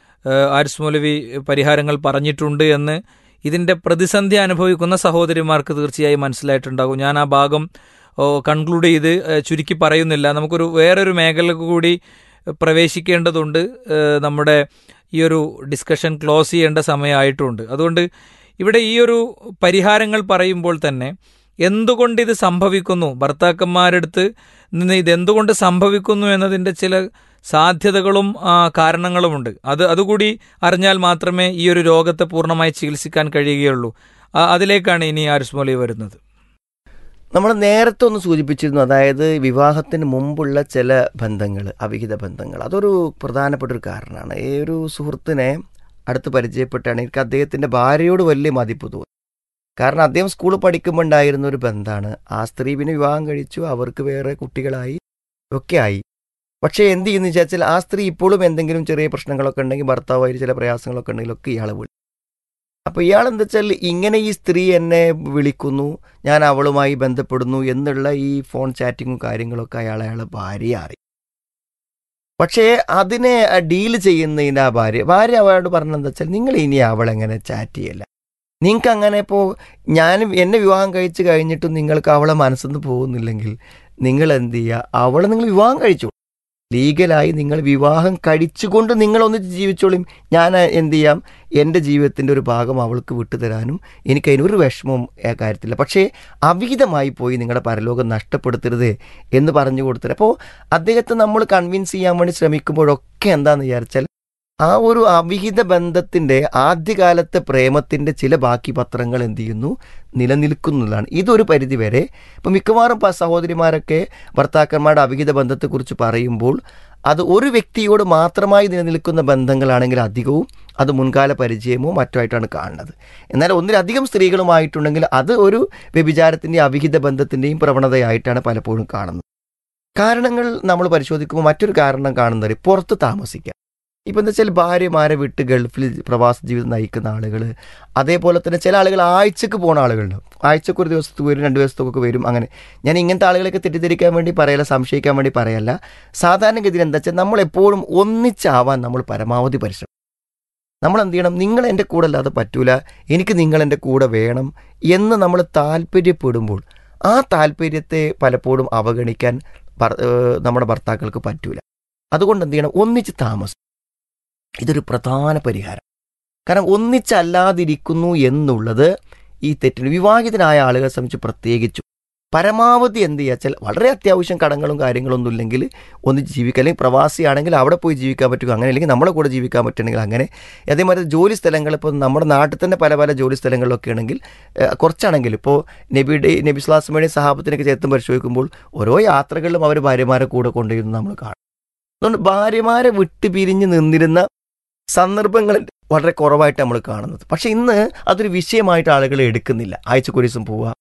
ആരിസ് മൗലവി പരിഹാരങ്ങൾ പറഞ്ഞിട്ടുണ്ട് എന്ന് ഇതിൻ്റെ പ്രതിസന്ധി അനുഭവിക്കുന്ന സഹോദരിമാർക്ക് തീർച്ചയായും മനസ്സിലായിട്ടുണ്ടാകും. ഞാൻ ആ ഭാഗം കൺക്ലൂഡ് ചെയ്ത് ചുരുക്കി പറയുന്നില്ല. നമുക്കൊരു വേറൊരു മേഖലക്ക് കൂടി പ്രവേശിക്കേണ്ടതുണ്ട്. നമ്മുടെ ഈ ഒരു ഡിസ്കഷൻ ക്ലോസ് ചെയ്യേണ്ട സമയമായിട്ടുണ്ട്. അതുകൊണ്ട് ഇവിടെ ഈ ഒരു പരിഹാരങ്ങൾ പറയുമ്പോൾ തന്നെ എന്തുകൊണ്ട് ഇത് സംഭവിക്കുന്നു, ഭർത്താക്കന്മാരെടുത്ത് നിന്ന് ഇതെന്തുകൊണ്ട് സംഭവിക്കുന്നു എന്നതിൻ്റെ ചില സാധ്യതകളും കാരണങ്ങളുമുണ്ട്. അതുകൂടി അറിഞ്ഞാൽ മാത്രമേ ഈ ഒരു രോഗത്തെ പൂർണ്ണമായി ചികിത്സിക്കാൻ കഴിയുകയുള്ളൂ. അതിലേക്കാണ് ഇനി ആരിസ് മൗലവി വരുന്നത്. നമ്മൾ നേരത്തെ ഒന്ന് സൂചിപ്പിച്ചിരുന്നു, അതായത് വിവാഹത്തിന് മുമ്പുള്ള ചില ബന്ധങ്ങൾ, അവിഹിത ബന്ധങ്ങൾ, അതൊരു പ്രധാനപ്പെട്ട ഒരു കാരണമാണ്. ഈ ഒരു സുഹൃത്തിനെ അടുത്ത് പരിചയപ്പെട്ടാണ് എനിക്ക് അദ്ദേഹത്തിൻ്റെ ഭാര്യയോട് വലിയ മതിപ്പ് തോന്നി. കാരണം അദ്ദേഹം സ്കൂളിൽ പഠിക്കുമ്പോൾ ഉണ്ടായിരുന്ന ഒരു ബന്ധമാണ്. ആ സ്ത്രീ പിന്നെ വിവാഹം കഴിച്ചു, അവർക്ക് വേറെ കുട്ടികളായി ഒക്കെ ആയി. പക്ഷേ എന്ത് ചെയ്യുന്നു വെച്ചാൽ ആ സ്ത്രീ ഇപ്പോഴും എന്തെങ്കിലും ചെറിയ പ്രശ്നങ്ങളൊക്കെ ഉണ്ടെങ്കിൽ, ഭർത്താവായി ചില പ്രയാസങ്ങളൊക്കെ ഉണ്ടെങ്കിലൊക്കെ ഇയാളെ വിളിക്കും. അപ്പോൾ ഇയാളെന്താ വെച്ചാൽ ഇങ്ങനെ ഈ സ്ത്രീ എന്നെ വിളിക്കുന്നു, ഞാൻ അവളുമായി ബന്ധപ്പെടുന്നു എന്നുള്ള ഈ ഫോൺ ചാറ്റിങ്ങും കാര്യങ്ങളൊക്കെ അയാളെ ഭാര്യ അറിയും. പക്ഷേ അതിനെ ഡീൽ ചെയ്യുന്നതിന് ആ ഭാര്യ അവളോട് പറഞ്ഞെന്താ വെച്ചാൽ, നിങ്ങൾ ഇനി അവളെങ്ങനെ ചാറ്റ് ചെയ്യല്ല, നിങ്ങൾക്ക് അങ്ങനെ ഇപ്പോൾ എന്നെ വിവാഹം കഴിച്ച് കഴിഞ്ഞിട്ടും നിങ്ങൾക്ക് അവളെ മനസ്സിന്ന് പോകുന്നില്ലെങ്കിൽ നിങ്ങൾ എന്ത് ചെയ്യുക, അവളെ നിങ്ങൾ വിവാഹം കഴിച്ചു, ലീഗലായി നിങ്ങൾ വിവാഹം കഴിച്ചുകൊണ്ട് നിങ്ങളൊന്നിച്ച് ജീവിച്ചോളും. ഞാൻ എന്ത് ചെയ്യാം, എൻ്റെ ജീവിതത്തിൻ്റെ ഒരു ഭാഗം അവൾക്ക് വിട്ടുതരാനും എനിക്കതിനൊരു വിഷമവും കാര്യത്തില്ല. പക്ഷേ അവിഹിതമായി പോയി നിങ്ങളുടെ പരലോകം നഷ്ടപ്പെടുത്തരുത് എന്ന് പറഞ്ഞു കൊടുത്തത്. അപ്പോൾ അദ്ദേഹത്തെ നമ്മൾ കൺവിൻസ് ചെയ്യാൻ വേണ്ടി ശ്രമിക്കുമ്പോഴൊക്കെ എന്താണെന്ന് വിചാരിച്ചാൽ ആ ഒരു അവിഹിത ബന്ധത്തിൻ്റെ ആദ്യകാലത്തെ പ്രേമത്തിൻ്റെ ചില ബാക്കി പത്രങ്ങൾ എന്ത് ചെയ്യുന്നു, നിലനിൽക്കുന്നതാണ്. ഇതൊരു പരിധി വരെ ഇപ്പം മിക്കവാറും സഹോദരിമാരൊക്കെ ഭർത്താക്കന്മാരുടെ അവിഹിത ബന്ധത്തെക്കുറിച്ച് പറയുമ്പോൾ അത് ഒരു വ്യക്തിയോട് മാത്രമായി നിലനിൽക്കുന്ന ബന്ധങ്ങളാണെങ്കിൽ അധികവും അത് മുൻകാല പരിചയമോ മറ്റോ ആയിട്ടാണ് കാണുന്നത്. എന്നാൽ ഒന്നിലധികം സ്ത്രീകളുമായിട്ടുണ്ടെങ്കിൽ അത് ഒരു വ്യഭിചാരത്തിൻ്റെയും അവിഹിത ബന്ധത്തിൻ്റെയും പ്രവണതയായിട്ടാണ് പലപ്പോഴും കാണുന്നത്. കാരണങ്ങൾ നമ്മൾ പരിശോധിക്കുമ്പോൾ മറ്റൊരു കാരണം കാണുന്നത് പുറത്ത് താമസിക്കുക. ഇപ്പം എന്താ വെച്ചാൽ ഭാര്യമാരെ വിട്ട് ഗൾഫിൽ പ്രവാസ ജീവിതം നയിക്കുന്ന ആളുകൾ, അതേപോലെ തന്നെ ചില ആളുകൾ ആഴ്ചക്ക് പോകുന്ന ആളുകളുണ്ടാവും. ആഴ്ചക്ക് ഒരു ദിവസത്തേക്ക് വരും, 2 ദിവസത്തേക്കൊക്കെ വരും. അങ്ങനെ ഞാൻ ഇങ്ങനത്തെ ആളുകളൊക്കെ തെറ്റിദ്ധരിക്കാൻ വേണ്ടി പറയല്ല, സംശയിക്കാൻ വേണ്ടി പറയല്ല. സാധാരണഗതിയിൽ എന്താ വെച്ചാൽ നമ്മളെപ്പോഴും ഒന്നിച്ചാവാൻ നമ്മൾ പരമാവധി പരിശ്രമിക്കും. നമ്മൾ എന്ത് ചെയ്യണം, നിങ്ങൾ എൻ്റെ കൂടെ അല്ലാതെ പറ്റൂല, എനിക്ക് നിങ്ങളെൻ്റെ കൂടെ വേണം എന്ന് നമ്മൾ താല്പര്യപ്പെടുമ്പോൾ ആ താല്പര്യത്തെ പലപ്പോഴും അവഗണിക്കാൻ നമ്മുടെ ഭർത്താക്കൾക്ക് പറ്റൂല. അതുകൊണ്ട് എന്ത് ചെയ്യണം, ഒന്നിച്ച് താമസം. ഇതൊരു പ്രധാന പരിഹാരം. കാരണം ഒന്നിച്ചല്ലാതിരിക്കുന്നു എന്നുള്ളത് ഈ തെറ്റിന് വിവാഹിതനായ ആളുകളെ സംബന്ധിച്ച് പ്രത്യേകിച്ചും പരമാവധി എന്ത് ചെയ്യാച്ചാൽ വളരെ അത്യാവശ്യം കടങ്ങളും കാര്യങ്ങളൊന്നും ഇല്ലെങ്കിൽ ഒന്നിച്ച് ജീവിക്കുക. അല്ലെങ്കിൽ പ്രവാസിയാണെങ്കിൽ അവിടെ പോയി ജീവിക്കാൻ പറ്റുക, അങ്ങനെ അല്ലെങ്കിൽ നമ്മളെ കൂടെ ജീവിക്കാൻ പറ്റുകയാണെങ്കിൽ അങ്ങനെ. അതേമാതിരി ജോലി സ്ഥലങ്ങൾ, ഇപ്പോൾ നമ്മുടെ നാട്ടിൽ തന്നെ പല പല ജോലി സ്ഥലങ്ങളിലൊക്കെ ആണെങ്കിൽ കുറച്ചാണെങ്കിൽ ഇപ്പോൾ നബി സ്വലാസ്മയുടെയും സഹാബത്തിനൊക്കെ ചേർത്തും പരിശോധിക്കുമ്പോൾ ഓരോ യാത്രകളിലും അവർ ഭാര്യമാരെ കൂടെ കൊണ്ടുവരുന്നത് നമ്മൾ കാണും. അതുകൊണ്ട് ഭാര്യമാരെ വിട്ട് പിരിഞ്ഞ് നിന്നിരുന്ന സന്ദർഭങ്ങളിൽ വളരെ കുറവായിട്ട് നമ്മൾ കാണുന്നത്. പക്ഷേ ഇന്ന് അതൊരു വിഷയമായിട്ട് ആളുകൾ എടുക്കുന്നില്ല. ആഴ്ചക്കൊരു ദിവസം പോവുക,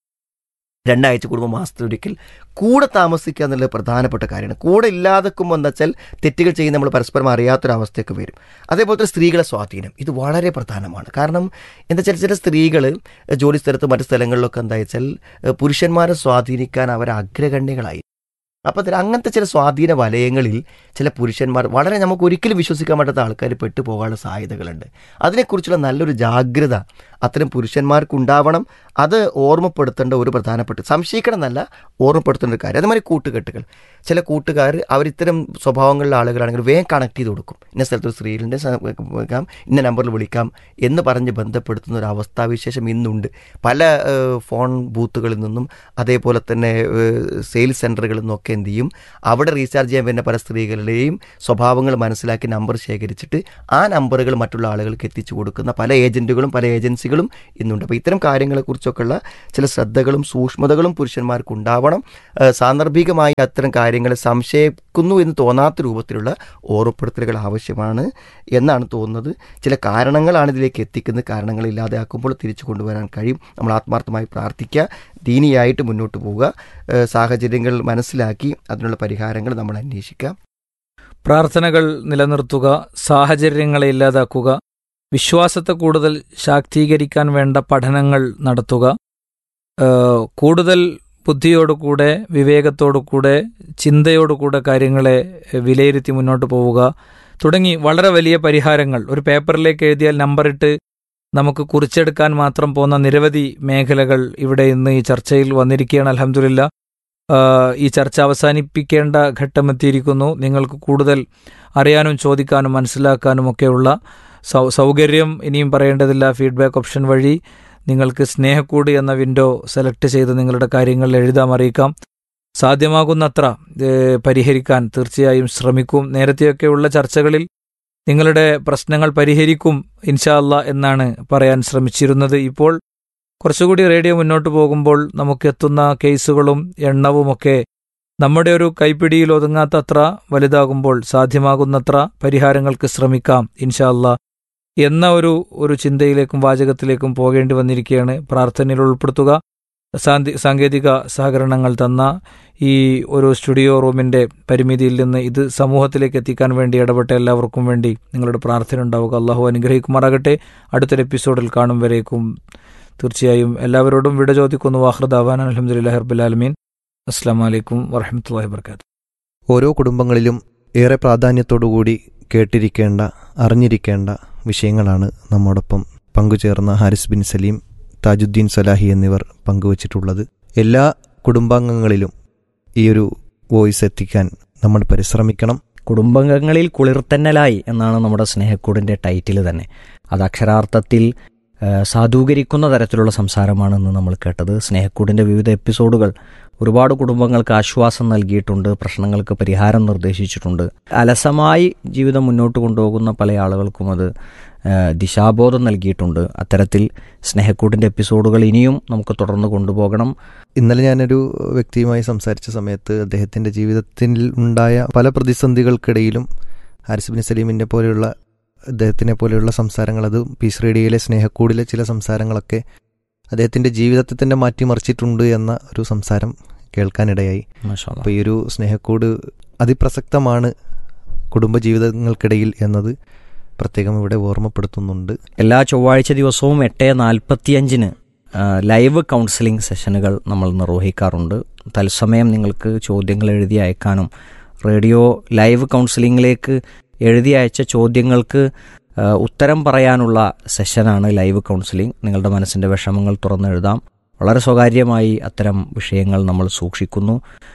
2 ആഴ്ച കൂടുമ്പോൾ മാസത്തിലൊരിക്കൽ കൂടെ താമസിക്കുക എന്നുള്ളത് പ്രധാനപ്പെട്ട കാര്യമാണ്. കൂടെ ഇല്ലാതെക്കുമ്പോൾ എന്താ വെച്ചാൽ തെറ്റുകൾ ചെയ്യുന്ന നമ്മൾ പരസ്പരം അറിയാത്തൊരവസ്ഥയൊക്കെ വരും. അതേപോലെ തന്നെ സ്ത്രീകളെ സ്വാധീനം, ഇത് വളരെ പ്രധാനമാണ്. കാരണം എന്താ വെച്ചാൽ ചില സ്ത്രീകൾ ജോലി സ്ഥലത്ത് മറ്റു സ്ഥലങ്ങളിലൊക്കെ എന്താ വെച്ചാൽ പുരുഷന്മാരെ സ്വാധീനിക്കാൻ അവർ അഗ്രഗണ്യകളായി. അപ്പോൾ അങ്ങനത്തെ ചില സ്വാധീന വലയങ്ങളിൽ ചില പുരുഷന്മാർ വളരെ നമുക്ക് ഒരിക്കലും വിശ്വസിക്കാൻ പറ്റാത്ത ആൾക്കാർ പെട്ടുപോകാനുള്ള സാധ്യതകളുണ്ട്. അതിനെക്കുറിച്ചുള്ള നല്ലൊരു ജാഗ്രത അത്തരം പുരുഷന്മാർക്കുണ്ടാവണം. അത് ഓർമ്മപ്പെടുത്തേണ്ട ഒരു പ്രധാനപ്പെട്ട, സംശയിക്കണം എന്നല്ല, ഓർമ്മപ്പെടുത്തേണ്ട ഒരു കാര്യം. അതേമാതിരി കൂട്ടുകെട്ടുകൾ, ചില കൂട്ടുകാർ അവരിത്തരം സ്വഭാവങ്ങളിലുള്ള ആളുകളാണെങ്കിൽ വേഗം കണക്ട് ചെയ്ത് കൊടുക്കും. ഇന്ന സ്ഥലത്തൊരു സ്ത്രീകളുടെ വിളിക്കാം, ഇന്ന നമ്പറിൽ വിളിക്കാം എന്ന് പറഞ്ഞ് ബന്ധപ്പെടുത്തുന്ന ഒരു അവസ്ഥാവിശേഷം ഇന്നുണ്ട്. പല ഫോൺ ബൂത്തുകളിൽ നിന്നും അതേപോലെ തന്നെ സെയിൽസ് സെൻ്ററുകളിൽ നിന്നൊക്കെ എന്ത് ചെയ്യും, അവിടെ റീചാർജ് ചെയ്യാൻ വരുന്ന പല സ്ത്രീകളുടെയും സ്വഭാവങ്ങൾ മനസ്സിലാക്കി നമ്പർ ശേഖരിച്ചിട്ട് ആ നമ്പറുകൾ മറ്റുള്ള ആളുകൾക്ക് എത്തിച്ചു കൊടുക്കുന്ന പല ഏജൻറ്റുകളും പല ഏജൻസികളും ഇന്നുണ്ട്. അപ്പോൾ ഇത്തരം കാര്യങ്ങളെക്കുറിച്ചൊക്കെയുള്ള ചില ശ്രദ്ധകളും സൂക്ഷ്മതകളും പുരുഷന്മാർക്ക് ഉണ്ടാവണം. സാന്ദർഭികമായി അത്തരം കാര്യങ്ങളെ സംശയിക്കുന്നു എന്ന് തോന്നാത്ത രൂപത്തിലുള്ള ഓർമ്മപ്പെടുത്തലുകൾ ആവശ്യമാണ് എന്നാണ് തോന്നുന്നത്. ചില കാരണങ്ങളാണ് ഇതിലേക്ക് എത്തിക്കുന്നത്. കാരണങ്ങൾ ഇല്ലാതെയാക്കുമ്പോൾ തിരിച്ചു കൊണ്ടുവരാൻ കഴിയും. നമ്മൾ ആത്മാർത്ഥമായി പ്രാർത്ഥിക്കുക, ദീനിയായിട്ട് മുന്നോട്ട് പോവുക, സാഹചര്യങ്ങൾ മനസ്സിലാക്കി അതിനുള്ള പരിഹാരങ്ങൾ നമ്മൾ അന്വേഷിക്കുക. പ്രാർത്ഥനകൾ നിലനിർത്തുക, സാഹചര്യങ്ങളെ ഇല്ലാതാക്കുക, വിശ്വാസത്തെ കൂടുതൽ ശാക്തീകരിക്കാൻ വേണ്ട പഠനങ്ങൾ നടത്തുക, കൂടുതൽ ബുദ്ധിയോടുകൂടെ വിവേകത്തോടുകൂടെ ചിന്തയോടുകൂടെ കാര്യങ്ങളെ വിലയിരുത്തി മുന്നോട്ട് പോവുക തുടങ്ങി വളരെ വലിയ പരിഹാരങ്ങൾ. ഒരു പേപ്പറിലേക്ക് എഴുതിയാൽ നമ്പറിട്ട് നമുക്ക് കുറിച്ചെടുക്കാൻ മാത്രം പോകുന്ന നിരവധി മേഖലകൾ ഇവിടെ ഇന്ന് ഈ ചർച്ചയിൽ വന്നിരിക്കുകയാണ്. അൽഹംദുലില്ലാ, ഈ ചർച്ച അവസാനിപ്പിക്കേണ്ട ഘട്ടമെത്തിയിരിക്കുന്നു. നിങ്ങൾക്ക് കൂടുതൽ അറിയാനും ചോദിക്കാനും മനസ്സിലാക്കാനും ഒക്കെയുള്ള സൗകര്യം ഇനിയും പറയേണ്ടതില്ല. ഫീഡ്ബാക്ക് ഓപ്ഷൻ വഴി നിങ്ങൾക്ക് സ്നേഹക്കൂട് എന്ന വിൻഡോ സെലക്ട് ചെയ്ത് നിങ്ങളുടെ കാര്യങ്ങൾ എഴുതാൻ അറിയിക്കാം. സാധ്യമാകുന്നത്ര പരിഹരിക്കാൻ തീർച്ചയായും ശ്രമിക്കും. നേരത്തെയൊക്കെയുള്ള ചർച്ചകളിൽ നിങ്ങളുടെ പ്രശ്നങ്ങൾ പരിഹരിക്കും ഇൻഷാ അല്ലാഹ് എന്നാണ് പറയാൻ ശ്രമിച്ചിരുന്നത്. ഇപ്പോൾ കുറച്ചുകൂടി റേഡിയോ മുന്നോട്ട് പോകുമ്പോൾ നമുക്ക് എത്തുന്ന കേസുകളും എണ്ണവുമൊക്കെ നമ്മുടെ ഒരു കൈപ്പിടിയിൽ ഒതുങ്ങാത്തത്ര വലുതാകുമ്പോൾ സാധ്യമാകുന്നത്ര പരിഹാരങ്ങൾക്ക് ശ്രമിക്കാം ഇൻഷാ അല്ലാഹ് എന്ന ഒരു ചിന്തയിലേക്കും വാചകത്തിലേക്കും പോകേണ്ടി വന്നിരിക്കുകയാണ്. പ്രാർത്ഥനയിൽ ഉൾപ്പെടുത്തുക. സാങ്കേതിക സഹകരണങ്ങൾ തന്ന ഈ ഒരു സ്റ്റുഡിയോ റൂമിൻ്റെ പരിമിതിയിൽ നിന്ന് ഇത് സമൂഹത്തിലേക്ക് എത്തിക്കാൻ വേണ്ടി ഇടപെട്ട എല്ലാവർക്കും വേണ്ടി നിങ്ങളുടെ പ്രാർത്ഥന ഉണ്ടാവുക. അള്ളാഹു അനുഗ്രഹിക്കുമാറാകട്ടെ. അടുത്തൊരു എപ്പിസോഡിൽ കാണും വരേക്കും തീർച്ചയായും എല്ലാവരോടും വിട ചോദിക്കുന്നു. വാഹൃദാവാൻ അൽഹംദുലില്ലാഹി റബ്ബിൽ ആലമീൻ. അസ്സലാമു അലൈക്കും വറഹ്മത്തുള്ളാഹി വബറകാതുഹു. ഓരോ കുടുംബങ്ങളിലും ഏറെ പ്രാധാന്യത്തോടുകൂടി കേട്ടിരിക്കേണ്ട അറിഞ്ഞിരിക്കേണ്ട വിഷയങ്ങളാണ് നമ്മോടൊപ്പം പങ്കുചേർന്ന ഹാരിസ് ബിൻ സലീം, താജുദ്ദീൻ സലാഹി എന്നിവർ പങ്കുവച്ചിട്ടുള്ളത്. എല്ലാ കുടുംബാംഗങ്ങളിലും ഈ ഒരു വോയിസ് എത്തിക്കാൻ നമ്മൾ പരിശ്രമിക്കണം. കുടുംബാംഗങ്ങളിൽ കുളിർത്തന്നലായി എന്നാണ് നമ്മുടെ സ്നേഹക്കൂടിൻ്റെ ടൈറ്റിൽ തന്നെ. അത് അക്ഷരാർത്ഥത്തിൽ സാധൂകരിക്കുന്ന തരത്തിലുള്ള സംസാരമാണെന്ന് നമ്മൾ കേട്ടത്. സ്നേഹക്കൂടിൻ്റെ വിവിധ എപ്പിസോഡുകൾ ഒരുപാട് കുടുംബങ്ങൾക്ക് ആശ്വാസം നൽകിയിട്ടുണ്ട്, പ്രശ്നങ്ങൾക്ക് പരിഹാരം നിർദ്ദേശിച്ചിട്ടുണ്ട്. അലസമായി ജീവിതം മുന്നോട്ട് കൊണ്ടുപോകുന്ന പല ആളുകൾക്കും അത് ദിശാബോധം നൽകിയിട്ടുണ്ട്. അത്തരത്തിൽ സ്നേഹക്കൂടിൻ്റെ എപ്പിസോഡുകൾ ഇനിയും നമുക്ക് തുടർന്ന് കൊണ്ടുപോകണം. ഇന്നലെ ഞാനൊരു വ്യക്തിയുമായി സംസാരിച്ച സമയത്ത് അദ്ദേഹത്തിൻ്റെ ജീവിതത്തിൽ ഉണ്ടായ പല പ്രതിസന്ധികൾക്കിടയിലും ഹാരിസ് ബിൻ സലീമിൻ്റെ പോലെയുള്ള അദ്ദേഹത്തിനെ പോലെയുള്ള സംസാരങ്ങൾ, അത് പീസ് റേഡിയോയിലെ സ്നേഹക്കൂടിലെ ചില സംസാരങ്ങളൊക്കെ അദ്ദേഹത്തിൻ്റെ ജീവിതത്തെ തന്നെ മാറ്റിമറിച്ചിട്ടുണ്ട് എന്ന ഒരു സംസാരം കേൾക്കാനിടയായി. അപ്പോൾ ഈ ഒരു സ്നേഹക്കൂട് അതിപ്രസക്തമാണ് കുടുംബജീവിതങ്ങൾക്കിടയിൽ എന്നത് പ്രത്യേകം ഇവിടെ ഓർമ്മപ്പെടുത്തുന്നുണ്ട്. എല്ലാ ചൊവ്വാഴ്ച ദിവസവും 8:45 ലൈവ് കൗൺസിലിംഗ് സെഷനുകൾ നമ്മൾ നിർവഹിക്കാറുണ്ട്. തത്സമയം നിങ്ങൾക്ക് ചോദ്യങ്ങൾ എഴുതി അയക്കാനും റേഡിയോ ലൈവ് കൗൺസിലിങ്ങിലേക്ക് എഴുതി അയച്ച ചോദ്യങ്ങൾക്ക് ഉത്തരം പറയാനുള്ള സെഷനാണ് ലൈവ് കൗൺസിലിംഗ്. നിങ്ങളുടെ മനസ്സിൻ്റെ വിഷമങ്ങൾ തുറന്നെഴുതാം. വളരെ സ്വകാര്യമായി അത്തരം വിഷയങ്ങൾ നമ്മൾ സൂക്ഷിക്കുന്നു,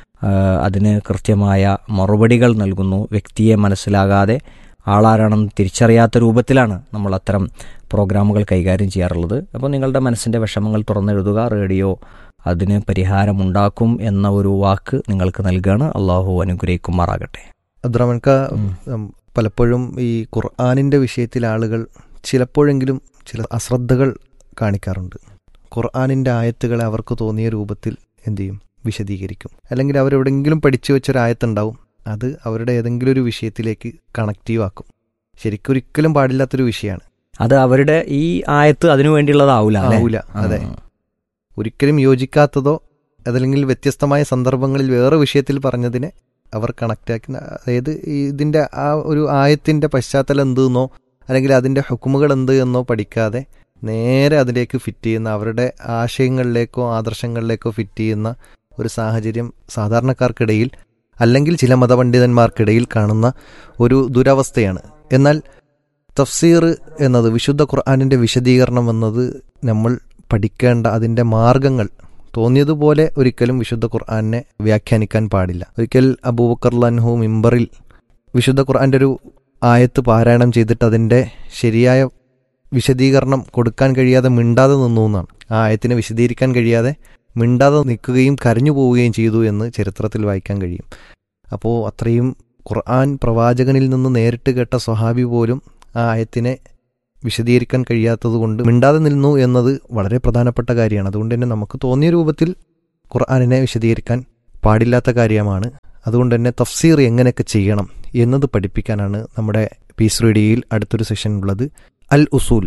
അതിന് കൃത്യമായ മറുപടികൾ നൽകുന്നു. വ്യക്തിയെ മനസ്സിലാകാതെ ആളാരാണെന്ന് തിരിച്ചറിയാത്ത രൂപത്തിലാണ് നമ്മൾ അത്തരം പ്രോഗ്രാമുകൾ കൈകാര്യം ചെയ്യാറുള്ളത്. അപ്പോൾ നിങ്ങളുടെ മനസ്സിൻ്റെ വിഷമങ്ങൾ തുറന്നെഴുതുക, റേഡിയോ അതിന് പരിഹാരമുണ്ടാക്കും എന്ന ഒരു വാക്ക് നിങ്ങൾക്ക് നൽകുകയാണ്. അള്ളാഹു അനുഗ്രഹിക്കുമാറാകട്ടെ. അബ്ദുറഹ്മാൻക, പലപ്പോഴും ഈ ഖുർആനിൻ്റെ വിഷയത്തിൽ ആളുകൾ ചിലപ്പോഴെങ്കിലും ചില അശ്രദ്ധകൾ കാണിക്കാറുണ്ട്. ഖുർആനിൻ്റെ ആയത്തുകളെ അവർക്ക് തോന്നിയ രൂപത്തിൽ എന്തു ചെയ്യും, വിശദീകരിക്കും. അല്ലെങ്കിൽ അവരെവിടെയെങ്കിലും പഠിച്ചു വെച്ചൊരായത്തുണ്ടാവും, അത് അവരുടെ ഏതെങ്കിലും ഒരു വിഷയത്തിലേക്ക് കണക്റ്റീവ് ആക്കും. ശരിക്കും ഒരിക്കലും പാടില്ലാത്തൊരു വിഷയമാണ് അത്. അവരുടെ ഈ ആയത്ത് അതിനു വേണ്ടിയുള്ളതാവൂല. അതെ, ഒരിക്കലും യോജിക്കാത്തതോ അതല്ലെങ്കിൽ വ്യത്യസ്തമായ സന്ദർഭങ്ങളിൽ വേറെ വിഷയത്തിൽ പറഞ്ഞതിനെ അവർ കണക്റ്റാക്കി, അതായത് ഇതിൻ്റെ ആ ഒരു ആയത്തിൻ്റെ പശ്ചാത്തലം എന്തെന്നോ അല്ലെങ്കിൽ അതിൻ്റെ ഹുക്കുമുകൾ എന്ത് എന്നോ പഠിക്കാതെ നേരെ അതിലേക്ക് ഫിറ്റ് ചെയ്യുന്ന, അവരുടെ ആശയങ്ങളിലേക്കോ ആദർശങ്ങളിലേക്കോ ഫിറ്റ് ചെയ്യുന്ന ഒരു സാഹചര്യം സാധാരണക്കാർക്കിടയിൽ അല്ലെങ്കിൽ ചില മതപണ്ഡിതന്മാർക്കിടയിൽ കാണുന്ന ഒരു ദുരവസ്ഥയാണ്. എന്നാൽ തഫ്സീർ എന്നത്, വിശുദ്ധ ഖുർആനിൻ്റെ വിശദീകരണം എന്നത് നമ്മൾ പഠിക്കേണ്ട അതിൻ്റെ മാർഗങ്ങൾ തോന്നിയതുപോലെ ഒരിക്കലും വിശുദ്ധ ഖുർആനെ വ്യാഖ്യാനിക്കാൻ പാടില്ല. ഒരിക്കൽ അബൂബക്കർ റളിയല്ലാഹു അൻഹു മിമ്പറിൽ വിശുദ്ധ ഖുർആൻ്റെ ഒരു ആയത്ത് പാരായണം ചെയ്തിട്ട് അതിൻ്റെ ശരിയായ വിശദീകരണം കൊടുക്കാൻ കഴിയാതെ മിണ്ടാതെ നിന്നു എന്നാണ്. ആ ആയത്തിനെ വിശദീകരിക്കാൻ കഴിയാതെ മിണ്ടാതെ നിൽക്കുകയും കരഞ്ഞു പോവുകയും ചെയ്തു എന്ന് ചരിത്രത്തിൽ വായിക്കാൻ കഴിയും. അപ്പോൾ അത്രയും ഖുർആൻ പ്രവാചകനിൽ നിന്ന് നേരിട്ട് കേട്ട സ്വഹാബി പോലും ആ ആയത്തിനെ വിശദീകരിക്കാൻ കഴിയാത്തതുകൊണ്ട് മിണ്ടാതെ നിന്നു എന്നത് വളരെ പ്രധാനപ്പെട്ട കാര്യമാണ്. അതുകൊണ്ട് തന്നെ നമുക്ക് തോന്നിയ രൂപത്തിൽ ഖുർആനിനെ വിശദീകരിക്കാൻ പാടില്ലാത്ത കാര്യമാണ്. അതുകൊണ്ട് തന്നെ തഫ്സീർ എങ്ങനെയൊക്കെ ചെയ്യണം എന്നത് പഠിപ്പിക്കാനാണ് നമ്മുടെ പീസ് റേഡിയോയിൽ അടുത്തൊരു സെഷൻ ഉള്ളത്. അൽ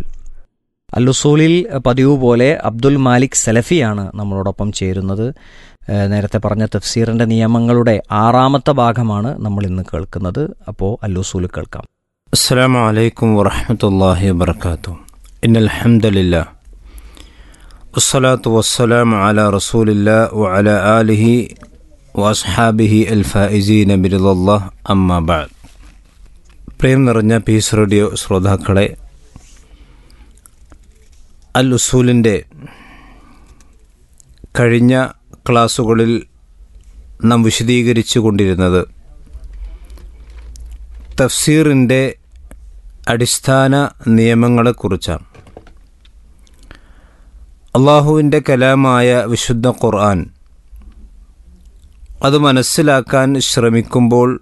ഉസൂലിൽ പതിവ് പോലെ അബ്ദുൽ മാലിക് സലഫിയാണ് നമ്മളോടൊപ്പം ചേരുന്നത്. നേരത്തെ പറഞ്ഞ തഫ്സീറിൻ്റെ നിയമങ്ങളുടെ 6ാമത്തെ ഭാഗമാണ് നമ്മൾ ഇന്ന് കേൾക്കുന്നത്. അപ്പോൾ അൽ ഉസൂൽ കേൾക്കാം. അസ്സലാമു അലൈക്കും വറഹ്മത്തുള്ളാഹി വബറകാതുഹു. ഇന്നൽ ഹംദലില്ലാഹ് വസ്സലാത്തു വസ്സലാമു അലാ റസൂലില്ലാഹി വഅലാ ആലിഹി വഅസ്ഹാബിഹി അൽ ഫായിസീന ബിറിദല്ലാഹ്, അമ്മാ ബഅദ്. പ്രിയം നിറഞ്ഞ പീസ് റേഡിയോ ശ്രോതാക്കളെ, അൽ ഉസൂലിൻ്റെ കഴിഞ്ഞ ക്ലാസ്സുകളിൽ നാം വിശദീകരിച്ചു കൊണ്ടിരുന്നത് തഫ്സീറിൻ്റെ അടിസ്ഥാന നിയമങ്ങളെക്കുറിച്ചാണ്. അള്ളാഹുവിൻ്റെ കലാമായ വിശുദ്ധ ഖുർആൻ അത് മനസ്സിലാക്കാൻ ശ്രമിക്കുമ്പോൾ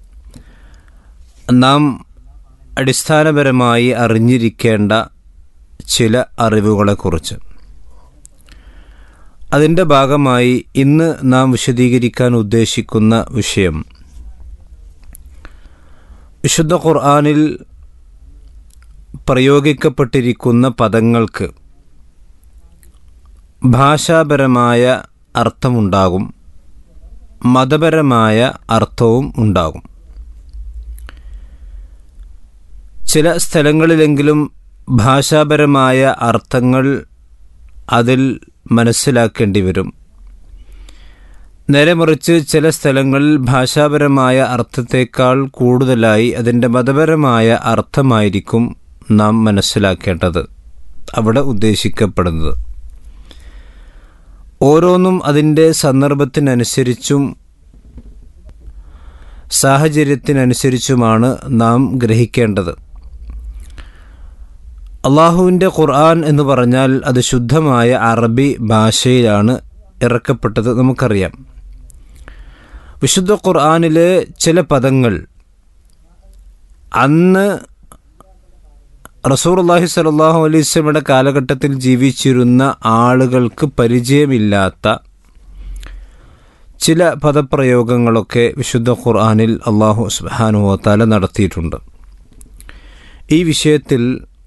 നാം അടിസ്ഥാനപരമായി അറിഞ്ഞിരിക്കേണ്ട ചില അറിവുകളെക്കുറിച്ച്, അതിൻ്റെ ഭാഗമായി ഇന്ന് നാം വിശദീകരിക്കാൻ ഉദ്ദേശിക്കുന്ന വിഷയം, വിശുദ്ധ ഖുർആനിൽ പ്രയോഗിക്കപ്പെട്ടിരിക്കുന്ന പദങ്ങൾക്ക് ഭാഷാപരമായ അർത്ഥമുണ്ടാകും, മതപരമായ അർത്ഥവും ഉണ്ടാകും. ചില സ്ഥലങ്ങളിലെങ്കിലും ഭാഷാപരമായ അർത്ഥങ്ങൾ അതിൽ മനസ്സിലാക്കേണ്ടി വരും. നേരെ മറിച്ച് ചില സ്ഥലങ്ങളിൽ ഭാഷാപരമായ അർത്ഥത്തേക്കാൾ കൂടുതലായി അതിൻ്റെ മതപരമായ അർത്ഥമായിരിക്കും നാം മനസ്സിലാക്കേണ്ടത്, അവിടെ ഉദ്ദേശിക്കപ്പെടുന്നത്. ഓരോന്നും അതിൻ്റെ സന്ദർഭത്തിനനുസരിച്ചും സാഹചര്യത്തിനനുസരിച്ചുമാണ് നാം ഗ്രഹിക്കേണ്ടത്. അള്ളാഹുവിൻ്റെ ഖുർആൻ എന്ന് പറഞ്ഞാൽ അത് ശുദ്ധമായ അറബി ഭാഷയിലാണ് ഇറക്കപ്പെട്ടത്. നമുക്കറിയാം, വിശുദ്ധ ഖുർആനിലെ ചില പദങ്ങൾ അന്ന് റസൂലുള്ളാഹി സ്വല്ലല്ലാഹു അലൈഹി വസല്ലമയുടെ കാലഘട്ടത്തിൽ ജീവിച്ചിരുന്ന ആളുകൾക്ക് പരിചയമില്ലാത്ത ചില പദപ്രയോഗങ്ങളൊക്കെ വിശുദ്ധ ഖുർആനിൽ അല്ലാഹു സുബ്ഹാനഹു വ തആല നടത്തിയിട്ടുണ്ട്. ഈ വിഷയത്തിൽ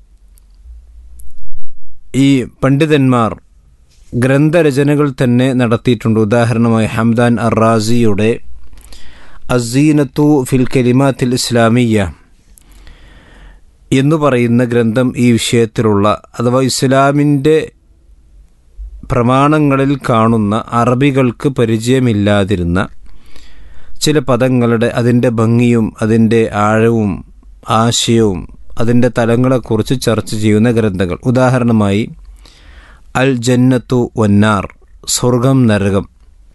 ഈ പണ്ഡിതന്മാർ ഗ്രന്ഥരചനകൾ തന്നെ നടത്തിയിട്ടുണ്ട്. ഉദാഹരണമായി ഹംദാൻ അർ-റാസിയുടെ അസ്സീനത്തു ഫിൽ കലിമാത്തിൽ ഇസ്ലാമിയ്യ എന്ന് പറയുന്ന ഗ്രന്ഥം ഈ വിഷയത്തിലുള്ള അഥവാ ഇസ്ലാമിൻ്റെ പ്രമാണങ്ങളിൽ കാണുന്ന അറബികൾക്ക് പരിചയമില്ലാതിരുന്ന ചില പദങ്ങളുടെ അതിൻ്റെ ഭംഗിയും അതിൻ്റെ ആഴവും ആശയവും അതിൻ്റെ തലങ്ങളെക്കുറിച്ച് ചർച്ച ചെയ്യുന്ന ഗ്രന്ഥങ്ങൾ. ഉദാഹരണമായി അൽ ജന്നത്തു വന്നാർ, സ്വർഗം നരകം.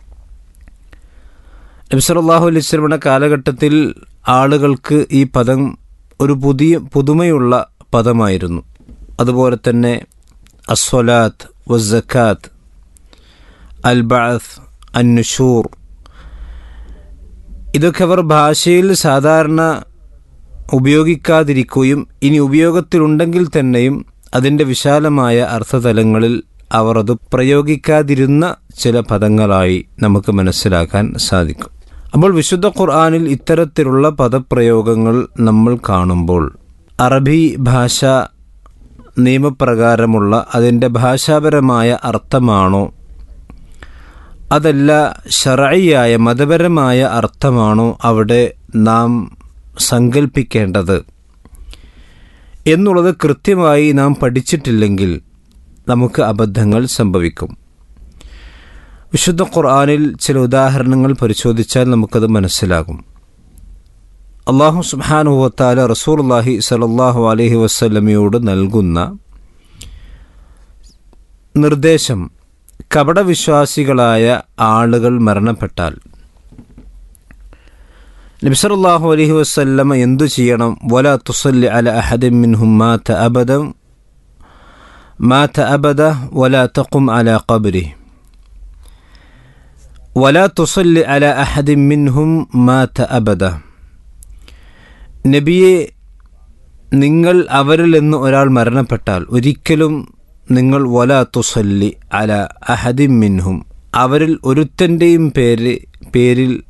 നബി സല്ലല്ലാഹു അലൈഹി വസല്ലമയുടെ കാലഘട്ടത്തിൽ ആളുകൾക്ക് ഈ പദം ഒരു പുതുമയുള്ള പദമായിരുന്നു. അതുപോലെ തന്നെ അസ്വലാത്ത് വസ്സക്കാത്ത്, അൽ ബഅത്ത്, അന്നുഷൂർ, ഇതൊക്കെ അവർ ഭാഷയിൽ സാധാരണ ഉപയോഗിക്കാതിരിക്കുകയും ഇനി ഉപയോഗത്തിലുണ്ടെങ്കിൽ തന്നെയും അതിൻ്റെ വിശാലമായ അർത്ഥതലങ്ങളിൽ അവർ അത് പ്രയോഗിക്കാതിരുന്ന ചില പദങ്ങളായി നമുക്ക് മനസ്സിലാക്കാൻ സാധിക്കും. അപ്പോൾ വിശുദ്ധ ഖുർആനിൽ ഇത്തരത്തിലുള്ള പദപ്രയോഗങ്ങൾ നമ്മൾ കാണുമ്പോൾ അറബി ഭാഷ നിയമപ്രകാരമുള്ള അതിൻ്റെ ഭാഷാപരമായ അർത്ഥമാണോ അതല്ല ശർഈയായ മതപരമായ അർത്ഥമാണോ അവിടെ നാം സങ്കല്പിക്കേണ്ടത് എന്നുള്ളത് കൃത്യമായി നാം പഠിച്ചിട്ടില്ലെങ്കിൽ നമുക്ക് അബദ്ധങ്ങൾ സംഭവിക്കും. വിശുദ്ധ ഖുർആനിൽ ചില ഉദാഹരണങ്ങൾ പരിശോധിച്ചാൽ നമുക്കത് മനസ്സിലാകും. അല്ലാഹു സുബ്ഹാനഹു വ തആല റസൂലുള്ളാഹി സ്വല്ലല്ലാഹു അലൈഹി വസല്ലമയോട് നൽകുന്ന നിർദ്ദേശം, കപടവിശ്വാസികളായ ആളുകൾ മരണപ്പെട്ടാൽ നബി സല്ലല്ലാഹു അലൈഹി വസല്ലമ എന്തു ചെയ്യണം? വലാ തുസല്ലി അലാ അഹദിൻ മിൻഹും മാത അബദ വലാ തഖും അലാ ഖബ്രിഹി വലാ തുസല്ലി അലാ അഹദിൻ മിൻഹും മാത അബദ. നബിയെ, നിങ്ങൾ അവരിൽ നിന്ന് ഒരാൾ മരണപ്പെട്ടാൽ ഒരിക്കലും നിങ്ങൾ വലാ തുസല്ലി അലാ അഹദിൻ മിൻഹും അവരിൽ ഒരുത്തൻ്റെയും പേരിൽ